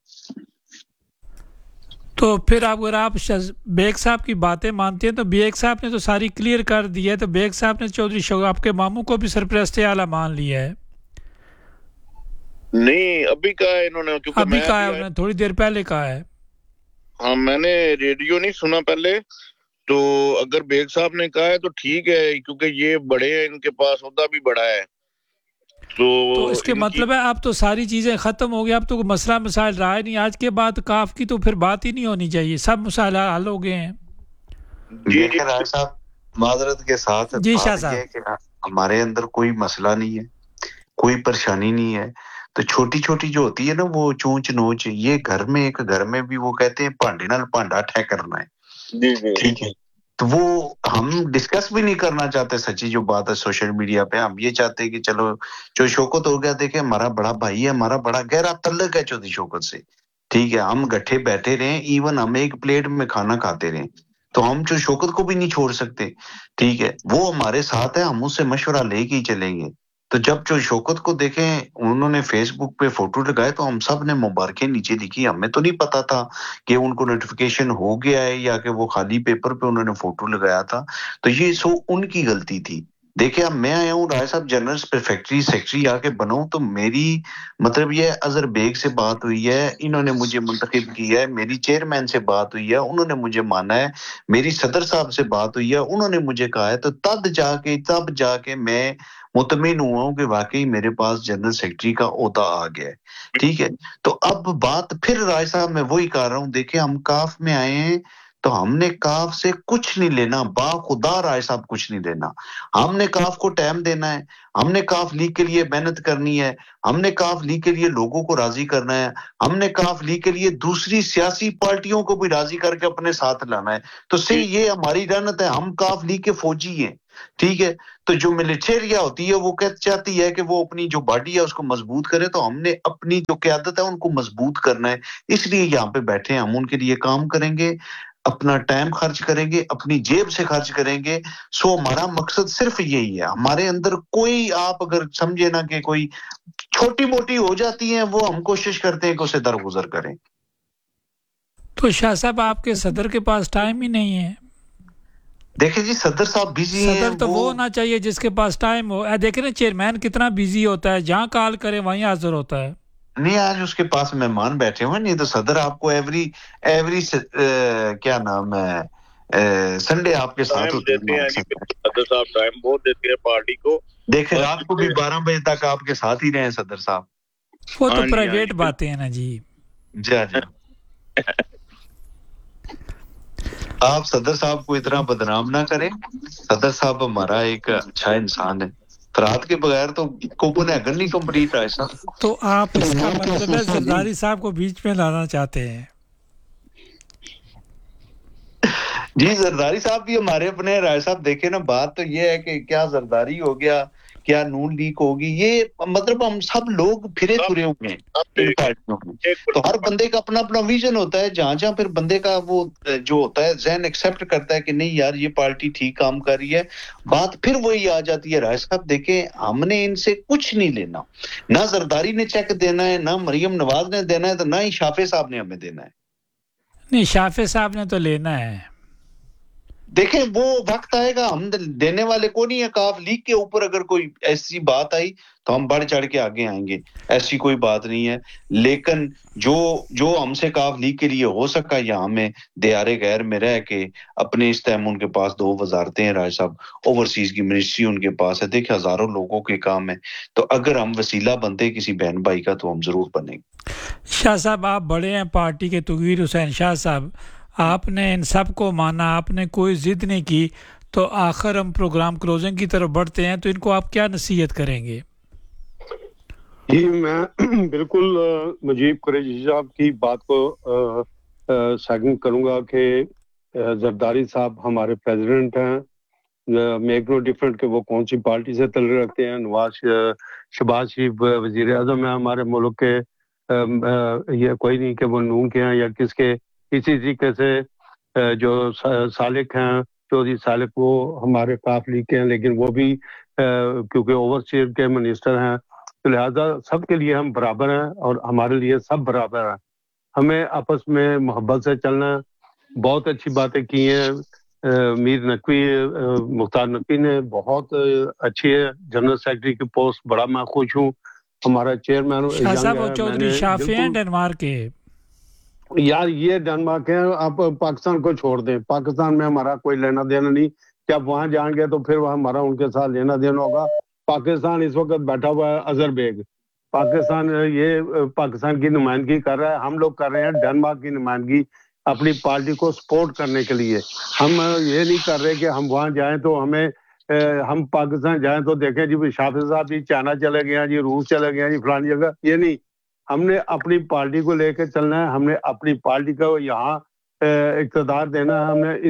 तो फिर अगर आप बेग साहब की बातें मानते हैं तो बेग साहब ने तो सारी क्लियर कर दी है, तो बेग साहब ने चौधरी शौकत आपके मामू को भी सरपरस्त आला मान लिया है? नहीं, अभी कहा है इन्होंने, क्योंकि अभी कहा है उन्होंने, थोड़ी देर पहले कहा है। हाँ, मैंने रेडियो नहीं सुना पहले, तो अगर बेग साहब ने कहा है तो ठीक है, क्योंकि ये बड़े हैं, इनके पास ओहदा भी बड़ा है, तो इसके मतलब है अब तो सारी चीजें खत्म हो गई, अब तो मसला मसाइल रहा ही नहीं, आज के बाद काफ की तो फिर बात ही नहीं होनी चाहिए, सब मसाइल हल हो गए हैं। जी राय साहब, माजरत के साथ जी शाह साहब, हमारे अंदर कोई मसला नहीं है, कोई परेशानी नहीं है, तो छोटी छोटी जो होती है ना वो चूंच नोच, ये घर में भी वो कहते हैं भांडे नाल भांडा ठह करना है, ठीक है, तो वो हम डिस्कस भी नहीं करना चाहते। सच्ची जो बात है सोशल मीडिया पे, हम ये चाहते हैं कि चलो जो शौकत हो गया, देखे हमारा बड़ा भाई है, हमारा बड़ा गहरा तल्लक है चौधरी शौकत से, ठीक है, हम गट्ठे बैठे रहे, इवन हम एक प्लेट में खाना खाते रहे, तो हम जो शौकत को भी नहीं छोड़ सकते, ठीक है, वो हमारे साथ है, हम उससे मशवरा लेके ही चलेंगे। तो जब जो शौकत को देखें उन्होंने फेसबुक पे फोटो लगाए तो हम सब ने मुबारकें नीचे लिखी, हमें तो नहीं पता था कि उनको नोटिफिकेशन हो गया है या कि वो खाली पेपर पे उन्होंने फोटो लगाया था, तो ये सो उनकी गलती थी। देखिए अब मैं आया हूँ राय साहब जनरल फैक्ट्री सेक्रेटरी आके बनाऊं, तो मेरी मतलब ये अजहर बेग से बात हुई है, इन्होंने मुझे मुंतखब किया है, मेरी चेयरमैन से बात हुई है, उन्होंने मुझे माना है, मेरी सदर साहब से बात हुई है, उन्होंने मुझे कहा है, तो तब जाके मैं मुतमिन हुआ हूं कि वाकई मेरे पास जनरल सेक्रेटरी का ओहदा आ गया है, ठीक है। तो अब बात फिर राय साहब मैं वही कह रहा हूं, देखिए हम काफ में आए हैं تو ہم نے کاف سے کچھ نہیں لینا، باخدا رائے صاحب کچھ نہیں لینا. ہم نے کاف کو ٹائم دینا ہے، ہم نے کاف لیگ کے لیے محنت کرنی ہے، ہم نے کاف لیگ کے لیے لوگوں کو راضی کرنا ہے، ہم نے کاف لیگ کے لیے دوسری سیاسی پارٹیوں کو بھی راضی کر کے اپنے ساتھ لانا ہے. تو صرف یہ ہماری رحمت ہے، ہم کاف لیگ کے فوجی ہیں. ٹھیک ہے، تو جو ملیٹیریا ہوتی ہے وہ چاہتی ہے کہ وہ اپنی جو باڈی ہے اس کو مضبوط کرے، تو ہم نے اپنی جو قیادت ہے ان کو مضبوط کرنا ہے. اس لیے یہاں پہ بیٹھے ہیں، ہم ان کے لیے کام کریں گے، اپنا ٹائم خرچ کریں گے، اپنی جیب سے خرچ کریں گے. سو ہمارا مقصد صرف یہی ہے. ہمارے اندر کوئی آپ اگر سمجھے نا کہ کوئی چھوٹی موٹی ہو جاتی ہیں، وہ ہم کوشش کرتے ہیں کہ اسے درگزر کریں. تو شاہ صاحب آپ کے صدر کے پاس ٹائم ہی نہیں ہے. دیکھیں جی صدر صاحب بزی ہیں. صدر تو وہ ہونا چاہیے جس کے پاس ٹائم ہو. دیکھیں نا چیئرمین کتنا بزی ہوتا ہے، جہاں کال کرے وہیں حاضر ہوتا ہے. نہیں آج اس کے پاس مہمان بیٹھے ہوئے، نہیں تو صدر آپ کو ایوری کیا نام ہے سنڈے آپ کے ساتھ ہوتے ہیں. صدر صاحب ٹائم بہت دیتے ہیں پارٹی کو. دیکھیں رات کو بھی 12 بجے تک آپ کے ساتھ ہی رہے صدر صاحب. وہ تو پرائیویٹ باتیں ہیں نا جی. جی جی آپ صدر صاحب کو اتنا بدنام نہ کریں. صدر صاحب ہمارا ایک اچھا انسان ہے. رات کے بغیر تو کوپن ایگن نہیں کمپلیٹ ہے ایسا. تو آپ اس کا مطلب ہے زرداری صاحب کو بیچ میں لانا چاہتے ہیں. جی زرداری صاحب بھی ہمارے اپنے رائے صاحب. دیکھیں نا بات تو یہ ہے کہ کیا زرداری ہو گیا، کیا نون لیگ ہوگی، یہ مطلب ہم سب لوگ پھرے تھرے ہوئے ہیں ان پارٹیوں میں. تو ہر بندے کا اپنا اپنا ویژن ہوتا ہے. جہاں جہاں پھر بندے کا وہ جو ہوتا ہے ذہن ایکسیپٹ کرتا ہے کہ نہیں یار یہ پارٹی ٹھیک کام کر رہی ہے، بات پھر وہی آ جاتی ہے. رائے صاحب دیکھیں ہم نے ان سے کچھ نہیں لینا، نہ زرداری نے چیک دینا ہے، نہ مریم نواز نے دینا ہے، تو نہ ہی شافع صاحب نے ہمیں دینا ہے. نہیں شافع صاحب نے تو لینا ہے. دیکھیں وہ وقت آئے گا، ہم دینے والے کو نہیں ہے. کاف لیگ کے اوپر اگر کوئی ایسی بات آئی تو ہم بڑھ چڑھ کے آگے آئیں گے، ایسی کوئی بات نہیں ہے. لیکن جو ہم سے کاف لیگ کے لیے ہو سکا یا ہمیں دیارے غیر میں رہ کے اپنے اس ٹائم ان کے پاس 2 وزارتیں ہیں رائے صاحب، اوورسیز کی منسٹری ان کے پاس ہے. دیکھیں ہزاروں لوگوں کے کام ہے، تو اگر ہم وسیلہ بنتے کسی بہن بھائی کا تو ہم ضرور بنیں گے. شاہ صاحب آپ بڑے ہیں پارٹی کے تغیر حسین شاہ صاحب، آپ نے ان سب کو مانا، آپ نے کوئی ضد نہیں کی. تو آخر ہم پروگرام کلوزنگ کی طرف بڑھتے ہیں، تو ان کو آپ کیا نصیحت کریں گے؟ جی میں بالکل مجیب قریشی صاحب کی بات کو سیکنڈ کروں گا کہ زرداری صاحب ہمارے پریزیڈنٹ ہیں. میک نو ڈفرنٹ کہ وہ کون سی پارٹی سے تعلق رکھتے ہیں. شہباز شریف وزیر اعظم ہیں ہمارے ملک کے. یہ کوئی نہیں کہ وہ نون کے ہیں یا کس کے. اسی طریقے سے جو سالک ہیں چودھری سالک، وہ ہمارے کاف لیگ کے ہیں، لیکن وہ بھی کیونکہ اوورسیئر کے منسٹر ہیں، تو لہٰذا سب کے لیے ہم برابر ہیں اور ہمارے لیے سب برابر ہیں. ہمیں آپس میں محبت سے چلنا ہے. بہت اچھی باتیں کی ہیں میر نقوی، مختار نقوی نے، بہت اچھی ہے. جنرل سیکرٹری کی پوسٹ بڑا میں خوش ہوں. ہمارا چیئرمین شاہ ینگ صاحب وہ ہے. چودھری شافی ہیں ڈنمارک کے. یار یہ ڈنمارک ہے، آپ پاکستان کو چھوڑ دیں. پاکستان میں ہمارا کوئی لینا دینا نہیں. جب وہاں جائیں گے تو پھر ہمارا ان کے ساتھ لینا دینا ہوگا. پاکستان اس وقت بیٹھا ہوا ہے اظہر بیگ. پاکستان یہ پاکستان کی نمائندگی کر رہا ہے. ہم لوگ کر رہے ہیں ڈنمارک کی نمائندگی اپنی پارٹی کو سپورٹ کرنے کے لیے. ہم یہ نہیں کر رہے کہ ہم وہاں جائیں تو ہم پاکستان جائیں تو دیکھیں جی شافع صاحب جی چائنا چلے گئے ہیں، جی روس چلے گئے ہیں، جی فلانی جگہ. یہ نہیں، ہم نے اپنی پارٹی کو لے کے چلنا ہے. ہم نے اپنی پارٹی کو یہاں اقتدار دینا ہے. ہم نے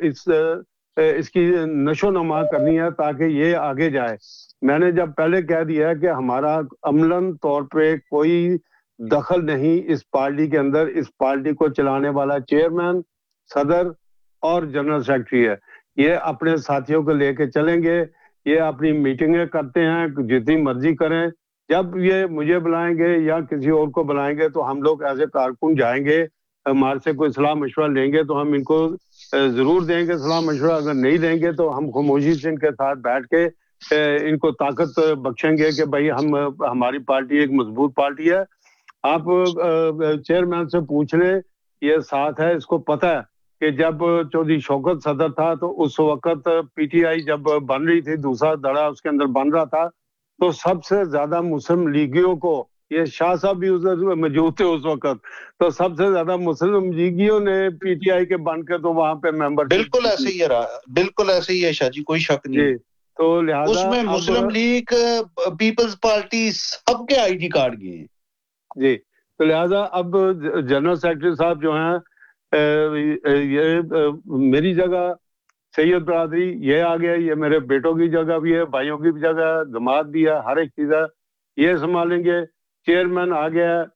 اس کی نشو و نما کرنی ہے تاکہ یہ آگے جائے. میں نے جب پہلے کہہ دیا ہے کہ ہمارا عملاً طور پہ کوئی دخل نہیں اس پارٹی کے اندر. اس پارٹی کو چلانے والا چیئرمین، صدر اور جنرل سیکرٹری ہے. یہ اپنے ساتھیوں کو لے کے چلیں گے. یہ اپنی میٹنگیں کرتے ہیں جتنی مرضی کریں. جب یہ مجھے بلائیں گے یا کسی اور کو بلائیں گے تو ہم لوگ ایز اے کارکن جائیں گے. ہمارے سے کوئی صلاح مشورہ لیں گے تو ہم ان کو ضرور دیں گے صلاح مشورہ. اگر نہیں دیں گے تو ہم خاموشی سے ان کے ساتھ بیٹھ کے ان کو طاقت بخشیں گے کہ بھائی ہماری پارٹی ایک مضبوط پارٹی ہے. آپ چیئرمین سے پوچھ لیں، یہ ساتھ ہے، اس کو پتہ ہے کہ جب چودھری شوکت صدر تھا تو اس وقت پی ٹی آئی جب بن رہی تھی، دوسرا دڑا اس کے اندر بن رہا تھا، تو سب سے زیادہ مسلم لیگیوں کو یہ شاہ صاحب بھی اس موجود تھے اس وقت، تو سب سے زیادہ مسلم لیگیوں نے پی ٹی آئی کے بن کے تو وہاں پہ ممبر بالکل ایسے ہی ہے، بالکل ایسے ہی ہے شاہ جی، کوئی شک نہیں۔ جی تو لہٰذا اس میں مسلم لیگ، پیپلز پارٹی سب کے آئی ڈی کارڈ گئے ہیں۔ جی تو لہٰذا اب جنرل سیکرٹری صاحب جو ہیں یہ میری جگہ سید برادری یہ آ گیا، یہ میرے بیٹوں کی جگہ بھی ہے، بھائیوں کی بھی جگہ ہے، دماد بھی ہے، ہر ایک چیز ہے، یہ سنبھالیں گے۔ چیئرمین آ گیا ہے،